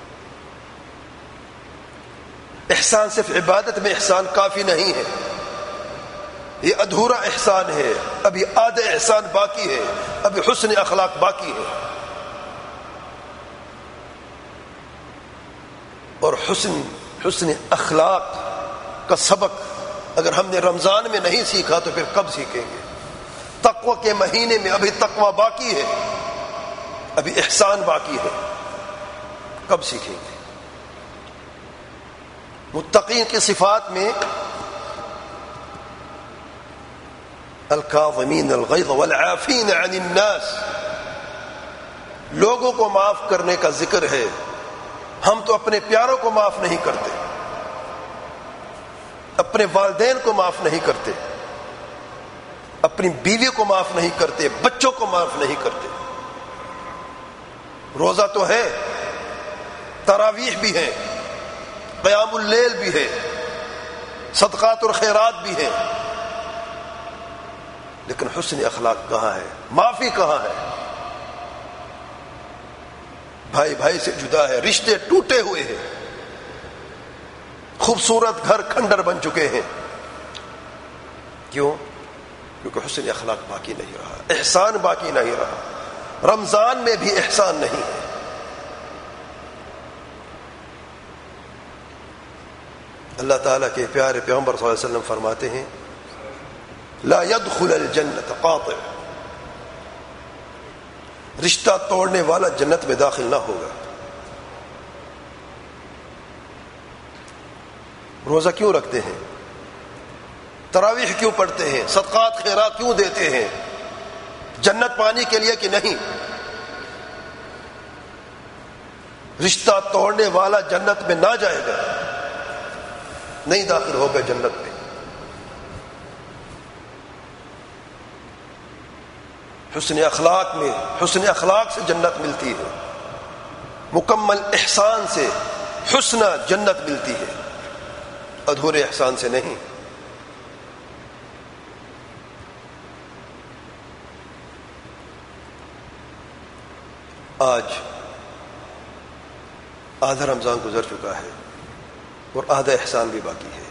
A: احسان صرف عبادت میں احسان کافی نہیں ہے، یہ ادھورا احسان ہے، ابھی آدھا احسان باقی ہے، ابھی حسن اخلاق باقی ہے. اور حسن اخلاق کا سبق اگر ہم نے رمضان میں نہیں سیکھا تو پھر کب سیکھیں گے؟ تقوی کے مہینے میں ابھی تقوی باقی ہے، ابھی احسان باقی ہے، کب سیکھیں گے؟ متقین کی صفات میں الکاظمین الغیظ والعافین عن الناس، لوگوں کو معاف کرنے کا ذکر ہے. ہم تو اپنے پیاروں کو معاف نہیں کرتے، اپنے والدین کو معاف نہیں کرتے، اپنی بیوی کو معاف نہیں کرتے، بچوں کو معاف نہیں کرتے. روزہ تو ہے، تراویح بھی ہے، قیام اللیل بھی ہے، صدقات اور خیرات بھی ہے، لیکن حسن اخلاق کہاں ہے؟ معافی کہاں ہے؟ بھائی بھائی سے جدا ہے، رشتے ٹوٹے ہوئے ہیں، خوبصورت گھر کھنڈر بن چکے ہیں. کیوں؟ کیونکہ حسن اخلاق باقی نہیں رہا، احسان باقی نہیں رہا. رمضان میں بھی احسان نہیں ہے. اللہ تعالیٰ کے پیارے پیغمبر صلی اللہ علیہ وسلم فرماتے ہیں لا يدخل الجنت قاطع، رشتہ توڑنے والا جنت میں داخل نہ ہوگا. روزہ کیوں رکھتے ہیں؟ تراویح کیوں پڑھتے ہیں؟ صدقات خیرات کیوں دیتے ہیں؟ جنت پانے کے لیے کہ نہیں؟ رشتہ توڑنے والا جنت میں نہ جائے گا، نہیں داخل ہوگا جنت میں. حسن اخلاق میں، حسن اخلاق سے جنت ملتی ہے، مکمل احسان سے حسن جنت ملتی ہے، ادھورے احسان سے نہیں. آج آدھا رمضان گزر چکا ہے اور آدھا احسان بھی باقی ہے.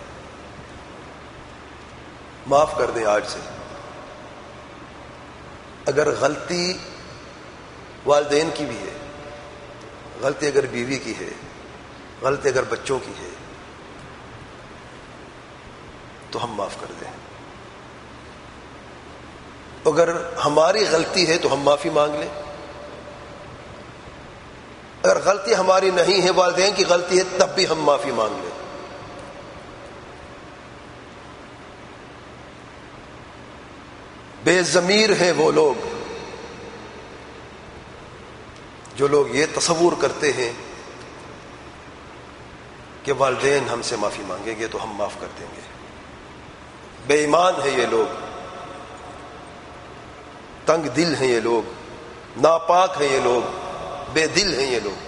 A: معاف کر دیں آج سے. اگر غلطی والدین کی بھی ہے، غلطی اگر بیوی کی ہے، غلطی اگر بچوں کی ہے، تو ہم معاف کر دیں. اگر ہماری غلطی ہے تو ہم معافی مانگ لیں. اگر غلطی ہماری نہیں ہے، والدین کی غلطی ہے، تب بھی ہم معافی مانگ لیں. بے ضمیر ہیں وہ لوگ جو لوگ یہ تصور کرتے ہیں کہ والدین ہم سے معافی مانگیں گے تو ہم معاف کر دیں گے. بے ایمان ہیں یہ لوگ، تنگ دل ہیں یہ لوگ، ناپاک ہیں یہ لوگ، بے دل ہیں یہ لوگ.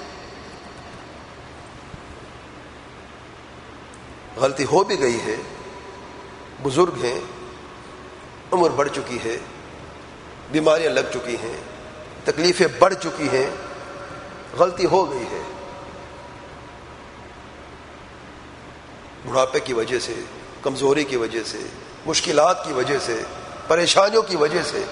A: غلطی ہو بھی گئی ہے، بزرگ ہیں، عمر بڑھ چکی ہے، بیماریاں لگ چکی ہیں، تکلیفیں بڑھ چکی ہیں، غلطی ہو گئی ہے. بڑھاپے کی وجہ سے، کمزوری کی وجہ سے، مشکلات کی وجہ سے، پریشانیوں کی وجہ سے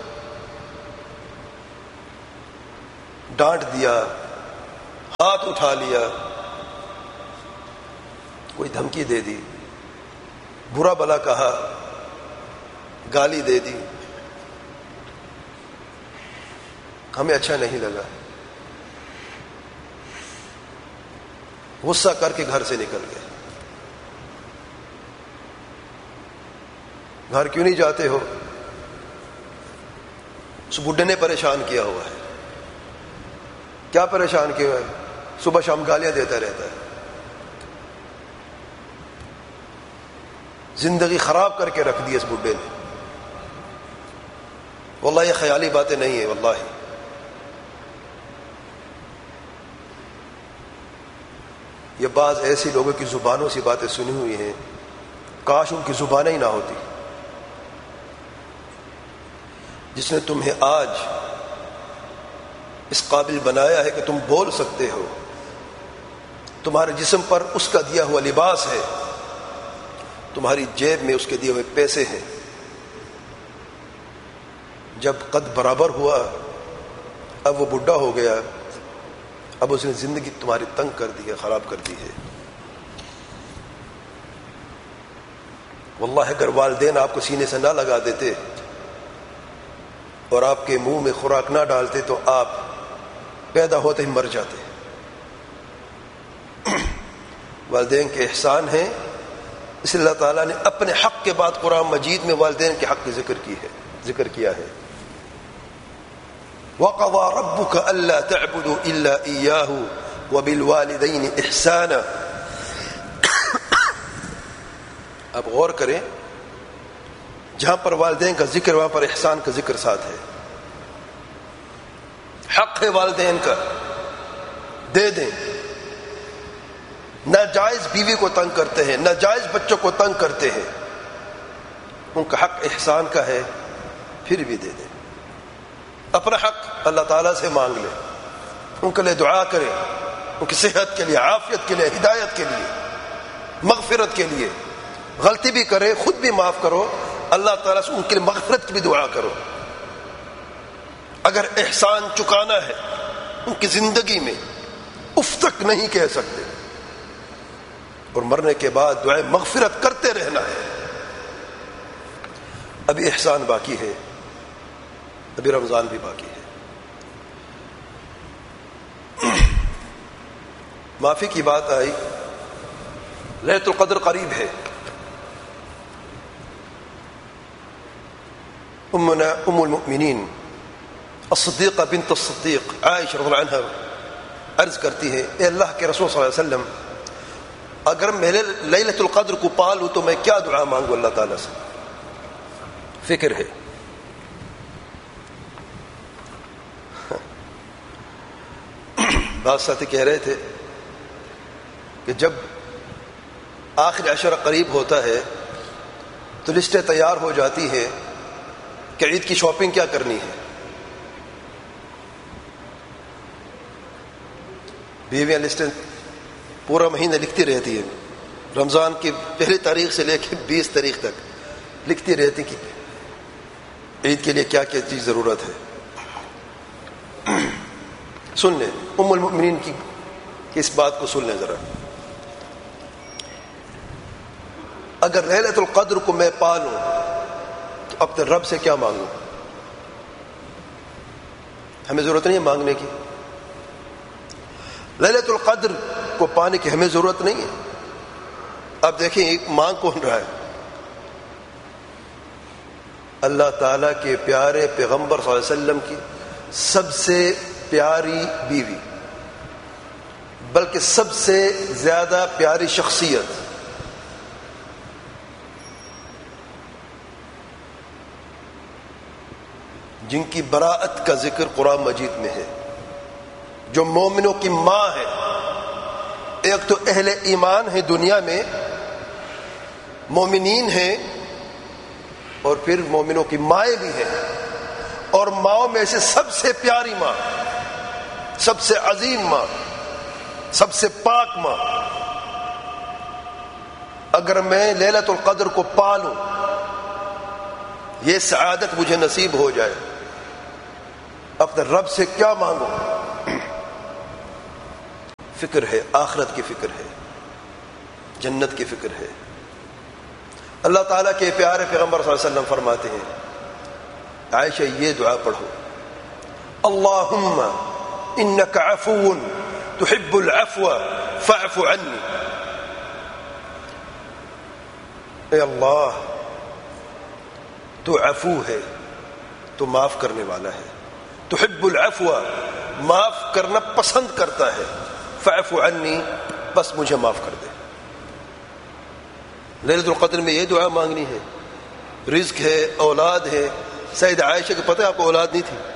A: ڈانٹ دیا، ہاتھ اٹھا لیا، کوئی دھمکی دے دی، برا بھلا کہا، گالی دے دی، ہمیں اچھا نہیں لگا، غصہ کر کے گھر سے نکل گئے. گھر کیوں نہیں جاتے ہو؟ اس بڈھے نے پریشان کیا ہوا ہے. کیا پریشان کیا ہوا ہے؟ صبح شام گالیاں دیتا رہتا ہے، زندگی خراب کر کے رکھ دی اس بڈھے نے. واللہ یہ خیالی باتیں نہیں ہیں، واللہ یہ بعض ایسی لوگوں کی زبانوں سے باتیں سنی ہوئی ہیں، کاش ان کی زبانیں ہی نہ ہوتی. جس نے تمہیں آج اس قابل بنایا ہے کہ تم بول سکتے ہو، تمہارے جسم پر اس کا دیا ہوا لباس ہے، تمہاری جیب میں اس کے دیے ہوئے پیسے ہیں. جب قد برابر ہوا، اب وہ بڈھا ہو گیا، اب اس نے زندگی تمہاری تنگ کر دی ہے، خراب کر دی ہے. واللہ اگر والدین آپ کو سینے سے نہ لگا دیتے اور آپ کے منہ میں خوراک نہ ڈالتے تو آپ پیدا ہوتے ہی مر جاتے. والدین کے احسان ہیں، اس لیے اللہ تعالیٰ نے اپنے حق کے بعد قرآن مجید میں والدین کے حق کی ذکر کیا ہے. وَقَضَى رَبُّكَ أَلَّا تَعْبُدُوا إِلَّا إِيَّاهُ وَبِالْوَالِدَيْنِ إِحْسَانًا. اب غور کریں، جہاں پر والدین کا ذکر وہاں پر احسان کا ذکر ساتھ ہے. حق ہے والدین کا، دے دیں. ناجائز بیوی کو تنگ کرتے ہیں، ناجائز بچوں کو تنگ کرتے ہیں، ان کا حق احسان کا ہے، پھر بھی دے دیں. اپنا حق اللہ تعالیٰ سے مانگ لیں، ان کے لیے دعا کریں، ان کی صحت کے لیے، عافیت کے لیے، ہدایت کے لیے، مغفرت کے لیے. غلطی بھی کرے خود بھی معاف کرو، اللہ تعالیٰ سے ان کے لیے مغفرت کی بھی دعا کرو. اگر احسان چکانا ہے ان کی زندگی میں، اف تک نہیں کہہ سکتے، اور مرنے کے بعد دعائے مغفرت کرتے رہنا ہے. ابھی احسان باقی ہے، ابھی رمضان بھی باقی ہے. معافی کی بات آئی، لیلۃ القدر قریب ہے. ام المؤمنین الصدیقہ بنت الصدیق عائشہ رضی اللہ عنہا عرض کرتی ہے، اے اللہ کے رسول صلی اللہ علیہ وسلم، اگر میں لیلۃ القدر کو پالوں تو میں کیا دعا مانگوں اللہ تعالیٰ سے؟ فکر ہے. بعض ساتھی کہہ رہے تھے کہ جب آخر عشرہ قریب ہوتا ہے تو لسٹیں تیار ہو جاتی ہیں کہ عید کی شاپنگ کیا کرنی ہے. بیویاں لسٹیں پورا مہینہ لکھتی رہتی ہیں، رمضان کی پہلی تاریخ سے لے کے 20 تاریخ تک لکھتی رہتی کہ عید کے لیے کیا کیا چیز ضرورت ہے. سن لیں ام المؤمنین کی اس بات کو، سن لیں ذرا. اگر لیلۃ القدر کو میں پالوں تو اپنے رب سے کیا مانگوں؟ ہمیں ضرورت نہیں ہے مانگنے کی. لیلۃ القدر کو پانے کی ہمیں ضرورت نہیں ہے. اب دیکھیں ایک مانگ کون رہا ہے؟ اللہ تعالیٰ کے پیارے پیغمبر صلی اللہ علیہ وسلم کی سب سے پیاری بیوی، بلکہ سب سے زیادہ پیاری شخصیت، جن کی براءت کا ذکر قرآن مجید میں ہے، جو مومنوں کی ماں ہے. ایک تو اہل ایمان ہے دنیا میں، مومنین ہیں، اور پھر مومنوں کی مائیں بھی ہیں، اور ماؤں میں سے سب سے پیاری ماں، سب سے عظیم ماں، سب سے پاک ماں. اگر میں لیلۃ القدر کو پالوں، یہ سعادت مجھے نصیب ہو جائے، اپنے رب سے کیا مانگوں؟ فکر ہے، آخرت کی فکر ہے، جنت کی فکر ہے. اللہ تعالیٰ کے پیارے پیغمبر صلی اللہ علیہ وسلم فرماتے ہیں عائشہ یہ دعا پڑھو اللہم انک عفو تحب العفو فاعف عنی. اے اللہ تو عفو ہے، تو معاف کرنے والا ہے، تحب العفو معاف کرنا پسند کرتا ہے، فاعف عنی بس مجھے معاف کر دے. لیلۃ القدر میں یہ دعا مانگنی ہے. رزق ہے، اولاد ہے. سیدہ عائشہ کو پتہ ہے آپ کو اولاد نہیں تھی.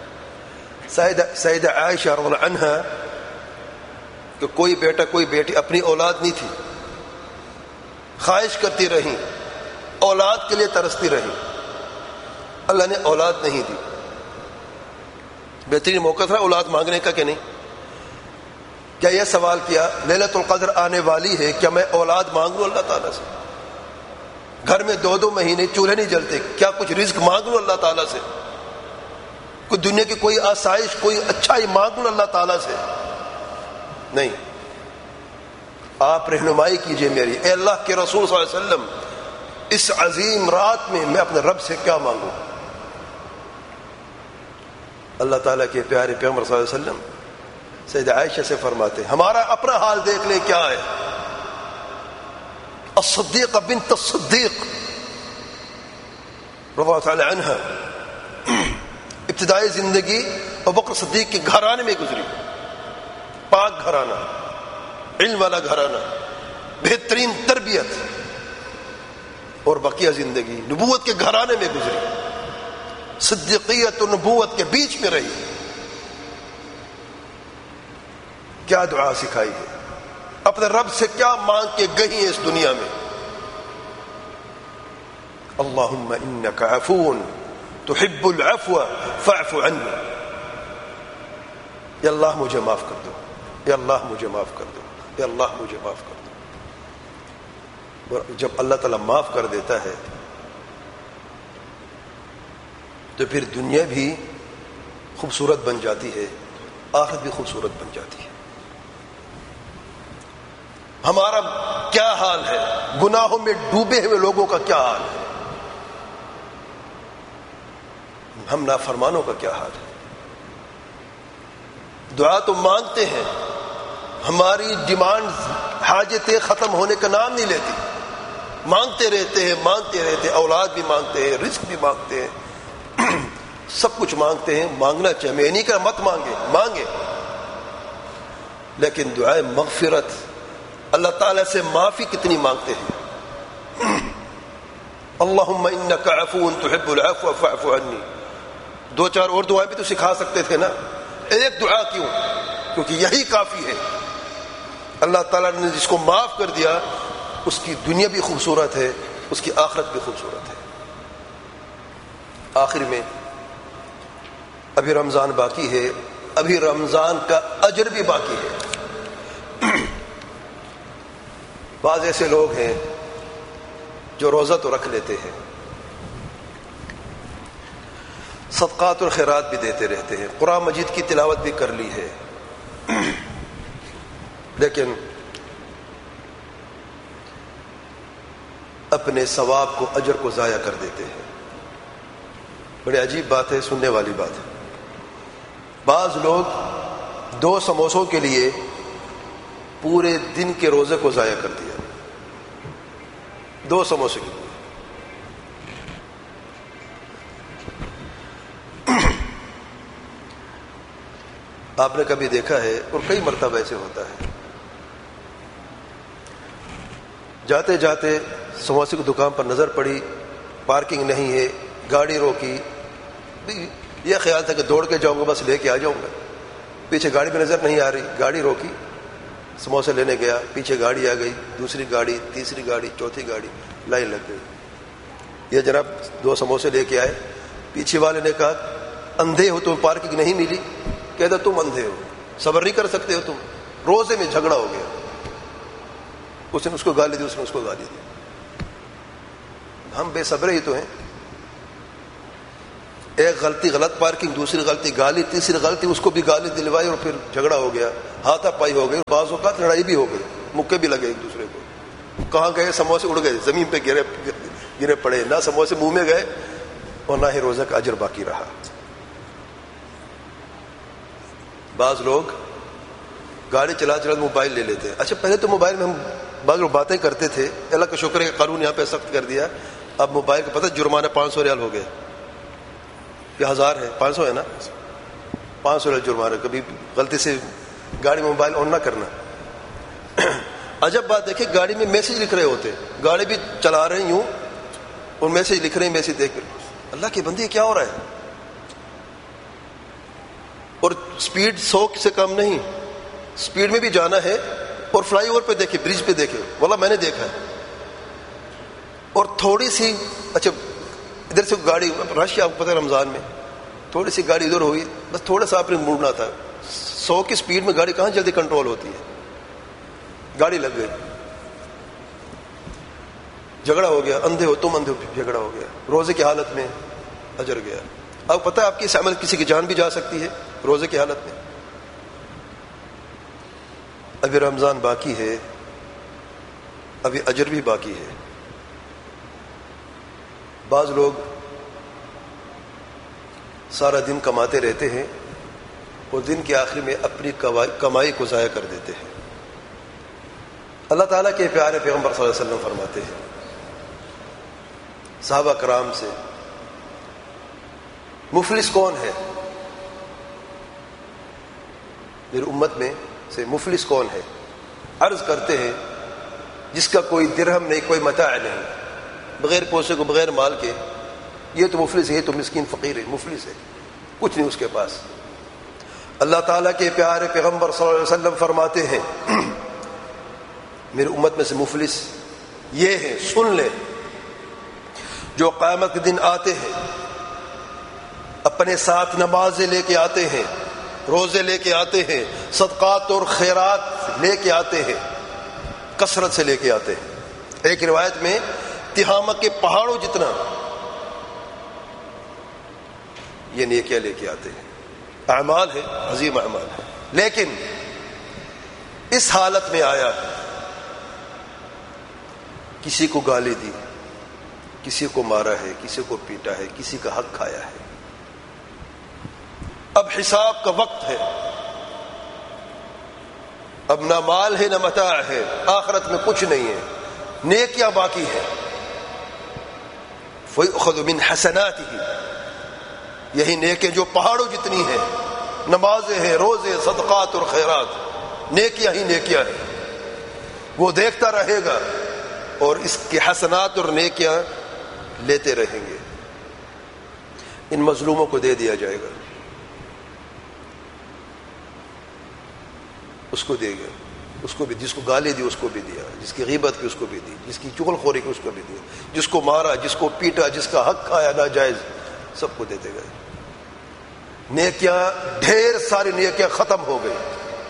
A: سیدہ عائشہ رضی اللہ عنہا کہ کوئی بیٹا کوئی بیٹی اپنی اولاد نہیں تھی، خواہش کرتی رہیں، اولاد کے لیے ترستی رہیں. اللہ نے اولاد نہیں دی. بہترین موقع تھا اولاد مانگنے کا کہ نہیں؟ کیا یہ سوال کیا لیلۃ القدر آنے والی ہے، کیا میں اولاد مانگ لوں اللہ تعالیٰ سے؟ گھر میں 2 مہینے چولہے نہیں جلتے، کیا کچھ رزق مانگ لوں اللہ تعالیٰ سے؟ کوئی دنیا کی کوئی آسائش، کوئی اچھائی مانگ لوں اللہ تعالیٰ سے؟ نہیں. آپ رہنمائی کیجئے میری. اے اللہ کے رسول صلی اللہ علیہ وسلم اس عظیم رات میں اپنے رب سے کیا مانگوں؟ اللہ تعالیٰ کے پیارے پیغمبر صلی اللہ علیہ وسلم سیدہ عائشہ سے فرماتے ہیں ہمارا اپنا حال دیکھ لے کیا ہے. الصدیقہ بنت الصدیق رضی اللہ تعالی عنہا ابتدائی زندگی ابوبکر صدیق کے گھرانے میں گزری. پاک گھرانہ، علم والا گھرانہ، بہترین تربیت، اور بقیہ زندگی نبوت کے گھرانے میں گزری. صدیقیت اور نبوت کے بیچ میں رہی. کیا دعا سکھائی ہے، اپنے رب سے کیا مانگ کے گئی ہیں اس دنیا میں. اللہم انک عفو تحب العفو فاعف عنی. یا اللہ مجھے معاف کر دو، یا اللہ مجھے معاف کر دو، یا اللہ مجھے معاف کر دو. اور جب اللہ تعالیٰ معاف کر دیتا ہے تو پھر دنیا بھی خوبصورت بن جاتی ہے، آخرت بھی خوبصورت بن جاتی ہے. ہمارا کیا حال ہے، گناہوں میں ڈوبے ہوئے لوگوں کا کیا حال ہے، ہم نافرمانوں کا کیا حال ہے. دعا تو مانگتے ہیں، ہماری ڈیمانڈ حاجتیں ختم ہونے کا نام نہیں لیتی. مانگتے رہتے ہیں، مانگتے رہتے ہیں، اولاد بھی مانگتے ہیں، رزق بھی مانگتے ہیں، سب کچھ مانگتے ہیں. مانگنا چاہیے، میں نہیں کہا مت مانگے، لیکن دعائے مغفرت، اللہ تعالیٰ سے معافی کتنی مانگتے ہیں. اللہم انک عفو تحب العفو فاعف عنی. 2-4 اور دعائیں بھی تو سکھا سکتے تھے نا. ایک دعا کیوں؟ کیونکہ یہی کافی ہے. اللہ تعالیٰ نے جس کو معاف کر دیا اس کی دنیا بھی خوبصورت ہے، اس کی آخرت بھی خوبصورت ہے. آخر میں ابھی رمضان باقی ہے، ابھی رمضان کا اجر بھی باقی ہے. بعض ایسے لوگ ہیں جو روزہ تو رکھ لیتے ہیں، صدقات اور خیرات بھی دیتے رہتے ہیں، قرآن مجید کی تلاوت بھی کر لی ہے، لیکن اپنے ثواب کو، اجر کو ضائع کر دیتے ہیں. بڑی عجیب بات ہے، سننے والی بات ہے. بعض لوگ 2 سموسوں کے لیے پورے دن کے روزے کو ضائع کر دیا. 2 سموسے کے لیے. آپ نے کبھی دیکھا ہے، اور کئی مرتبہ ایسے ہوتا ہے، جاتے جاتے سموسے کی دکان پر نظر پڑی، پارکنگ نہیں ہے، گاڑی روکی، یہ خیال تھا کہ دوڑ کے جاؤں گا بس لے کے آ جاؤں گا. پیچھے گاڑی بھی نظر نہیں آ رہی، گاڑی روکی، سموسے لینے گیا، پیچھے گاڑی آ گئی، دوسری گاڑی، تیسری گاڑی، چوتھی گاڑی، لائن لگ گئی. یہ جناب 2 سموسے لے کے آئے. پیچھے والے نے کہا اندھے ہو تم، پارکنگ نہیں ملی. کہتا تم اندھے ہو، صبر نہیں کر سکتے ہو تم. روزے میں جھگڑا ہو گیا. اس نے اس کو گالی دی، اس نے اس کو گالی دی. ہم بے صبر ہی تو ہیں. ایک غلطی غلط پارکنگ، دوسری غلطی گالی، تیسری غلطی اس کو بھی گالی دلوائی، اور پھر جھگڑا ہو گیا، ہاتھا پائی ہو گئی، بعض اوقات لڑائی بھی ہو گئی، مکے بھی لگے ایک دوسرے کو. کہاں گئے؟ سموسے اڑ گئے، زمین پہ گرے پڑے، نہ سموسے منہ میں گئے اور نہ ہی روزہ کا اجر باقی رہا۔ بعض لوگ گاڑی چلا موبائل لے لیتے ہیں۔ اچھا پہلے تو موبائل میں ہم بعض لوگ باتیں کرتے تھے، اللہ کا شکر ہے کہ قانون یہاں پہ سخت کر دیا، اب موبائل کا پتہ جرمانہ 500 ریال ہو گیا یا 1000 ہے، 500 ہے نا، 500 ریال جرمانہ، کبھی غلطی سے گاڑی میں موبائل آن نہ کرنا۔ عجب بات دیکھیں، گاڑی میں میسج لکھ رہے ہوتے، گاڑی بھی چلا رہے ہیں یوں اور میسج لکھ رہے ہیں، میسج دیکھ کر اللہ کے بندے کیا ہو رہا ہے، اور سپیڈ 100 سے کم نہیں، سپیڈ میں بھی جانا ہے، اور فلائی اوور پہ دیکھے، برج پہ دیکھے، واللہ میں نے دیکھا ہے، اور تھوڑی سی اچھا ادھر سے گاڑی رش، آپ کو پتہ ہے رمضان میں تھوڑی سی گاڑی ادھر ہوئی، بس تھوڑا سا آپ نے موڑنا تھا، 100 کی سپیڈ میں گاڑی کہاں جلدی کنٹرول ہوتی ہے، گاڑی لگ گئی، جھگڑا ہو گیا، اندھے ہو تم اندھے ہو، جھگڑا ہو گیا، روزے کی حالت میں اجر گیا۔ آپ پتہ ہے آپ کی اس عمل کسی کی جان بھی جا سکتی ہے روزے کی حالت میں۔ ابھی رمضان باقی ہے، ابھی اجر بھی باقی ہے۔ بعض لوگ سارا دن کماتے رہتے ہیں اور دن کے آخر میں اپنی کمائی کو ضائع کر دیتے ہیں۔ اللہ تعالیٰ کے پیارے پیغمبر صلی اللہ علیہ وسلم فرماتے ہیں صحابہ کرام سے، مفلس کون ہے؟ میری امت میں سے مفلس کون ہے؟ عرض کرتے ہیں جس کا کوئی درہم نہیں، کوئی متاع نہیں، بغیر پیسے کو، بغیر مال کے، یہ تو مفلس ہے، یہ تو مسکین فقیر ہے، مفلس ہے، کچھ نہیں اس کے پاس۔ اللہ تعالیٰ کے پیارے پیغمبر صلی اللہ علیہ وسلم فرماتے ہیں میری امت میں سے مفلس یہ ہے، سن لیں، جو قیامت کے دن آتے ہیں، اپنے ساتھ نمازیں لے کے آتے ہیں، روزے لے کے آتے ہیں، صدقات اور خیرات لے کے آتے ہیں، کثرت سے لے کے آتے ہیں۔ ایک روایت میں تہامہ کے پہاڑوں جتنا یہ نیکیاں لے کے آتے ہیں، اعمال ہے، عظیم اعمال ہے، لیکن اس حالت میں آیا، کسی کو گالی دی، کسی کو مارا ہے، کسی کو پیٹا ہے، کسی کا حق کھایا ہے۔ اب حساب کا وقت ہے، اب نہ مال ہے نہ متاع ہے، آخرت میں کچھ نہیں ہے، نیکیاں باقی ہے۔ فَيُؤْخَذُ مِنْ حَسَنَاتِهِ، یہی نیکیاں جو پہاڑوں جتنی ہیں، نمازیں ہیں، روزے، صدقات اور خیرات، نیکیاں ہی نیکیاں ہیں، وہ دیکھتا رہے گا اور اس کے حسنات اور نیکیاں لیتے رہیں گے۔ ان مظلوموں کو دے دیا جائے گا، اس کو دے گا، اس کو بھی، جس کو گالی دی اس کو بھی دیا، جس کی غیبت کی اس کو بھی دی، جس کی چغل خوری کی اس کو بھی دیا، جس کو مارا، جس کو پیٹا، جس کا حق کھایا ناجائز، سب کو دیتے گئے۔ نیکیاں، ڈھیر ساری نیکیاں ختم ہو گئی۔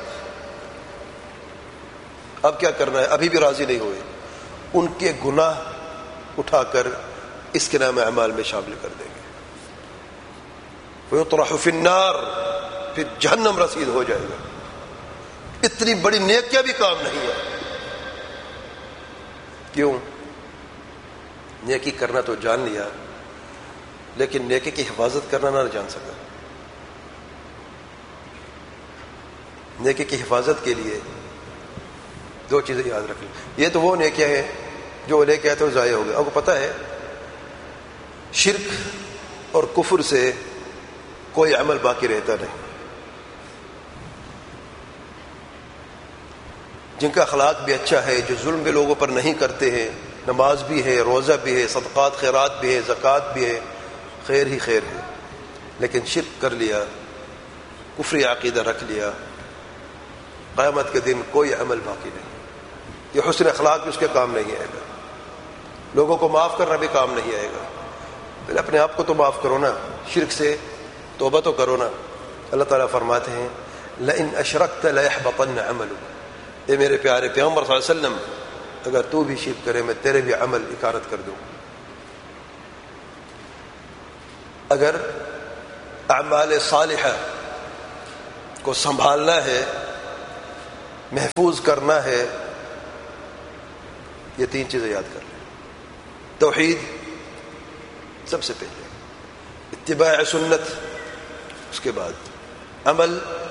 A: اب کیا کرنا ہے؟ ابھی بھی راضی نہیں ہوئے، ان کے گناہ اٹھا کر اس کے نام اعمال میں شامل کر دیں گے۔ وَيُطْرَحُ فِي النَّارِ، پھر جہنم رسید ہو جائے گا۔ اتنی بڑی نیکیاں بھی کام نہیں ہے۔ کیوں؟ نیکی کرنا تو جان لیا، لیکن نیکی کی حفاظت کرنا نہ جان سکا۔ نیکی کی حفاظت کے لیے دو چیزیں یاد رکھ لیں۔ یہ تو وہ نیکیاں ہیں جو لے کے آتے ہو ضائع ہو گئے۔ آپ کو پتہ ہے شرک اور کفر سے کوئی عمل باقی رہتا نہیں۔ جن کا اخلاق بھی اچھا ہے، جو ظلم بھی لوگوں پر نہیں کرتے ہیں، نماز بھی ہے، روزہ بھی ہے، صدقات خیرات بھی ہے، زکوٰۃ بھی ہے، خیر ہی خیر ہے، لیکن شرک کر لیا، کفری عقیدہ رکھ لیا، قیامت کے دن کوئی عمل باقی نہیں۔ یہ حسن اخلاق بھی اس کے کام نہیں آئے گا، لوگوں کو معاف کرنا بھی کام نہیں آئے گا۔ پہلے اپنے آپ کو تو معاف کرو نا، شرک سے توبہ تو کرو نا۔ اللہ تعالیٰ فرماتے ہیں لَإِنْ أَشْرَكْتَ لَيَحْبَطَنَّ عَمَلُكَ، اے میرے پیارے پیغمبر صلی اللہ علیہ وسلم، اگر تو بھی شرک کرے میں تیرے بھی عمل اکارت کر دوں۔ اگر اعمال صالحہ کو سنبھالنا ہے، محفوظ کرنا ہے، یہ تین چیزیں یاد کر لیں: توحید، سب سے پہلے اتباع سنت، اس کے بعد عمل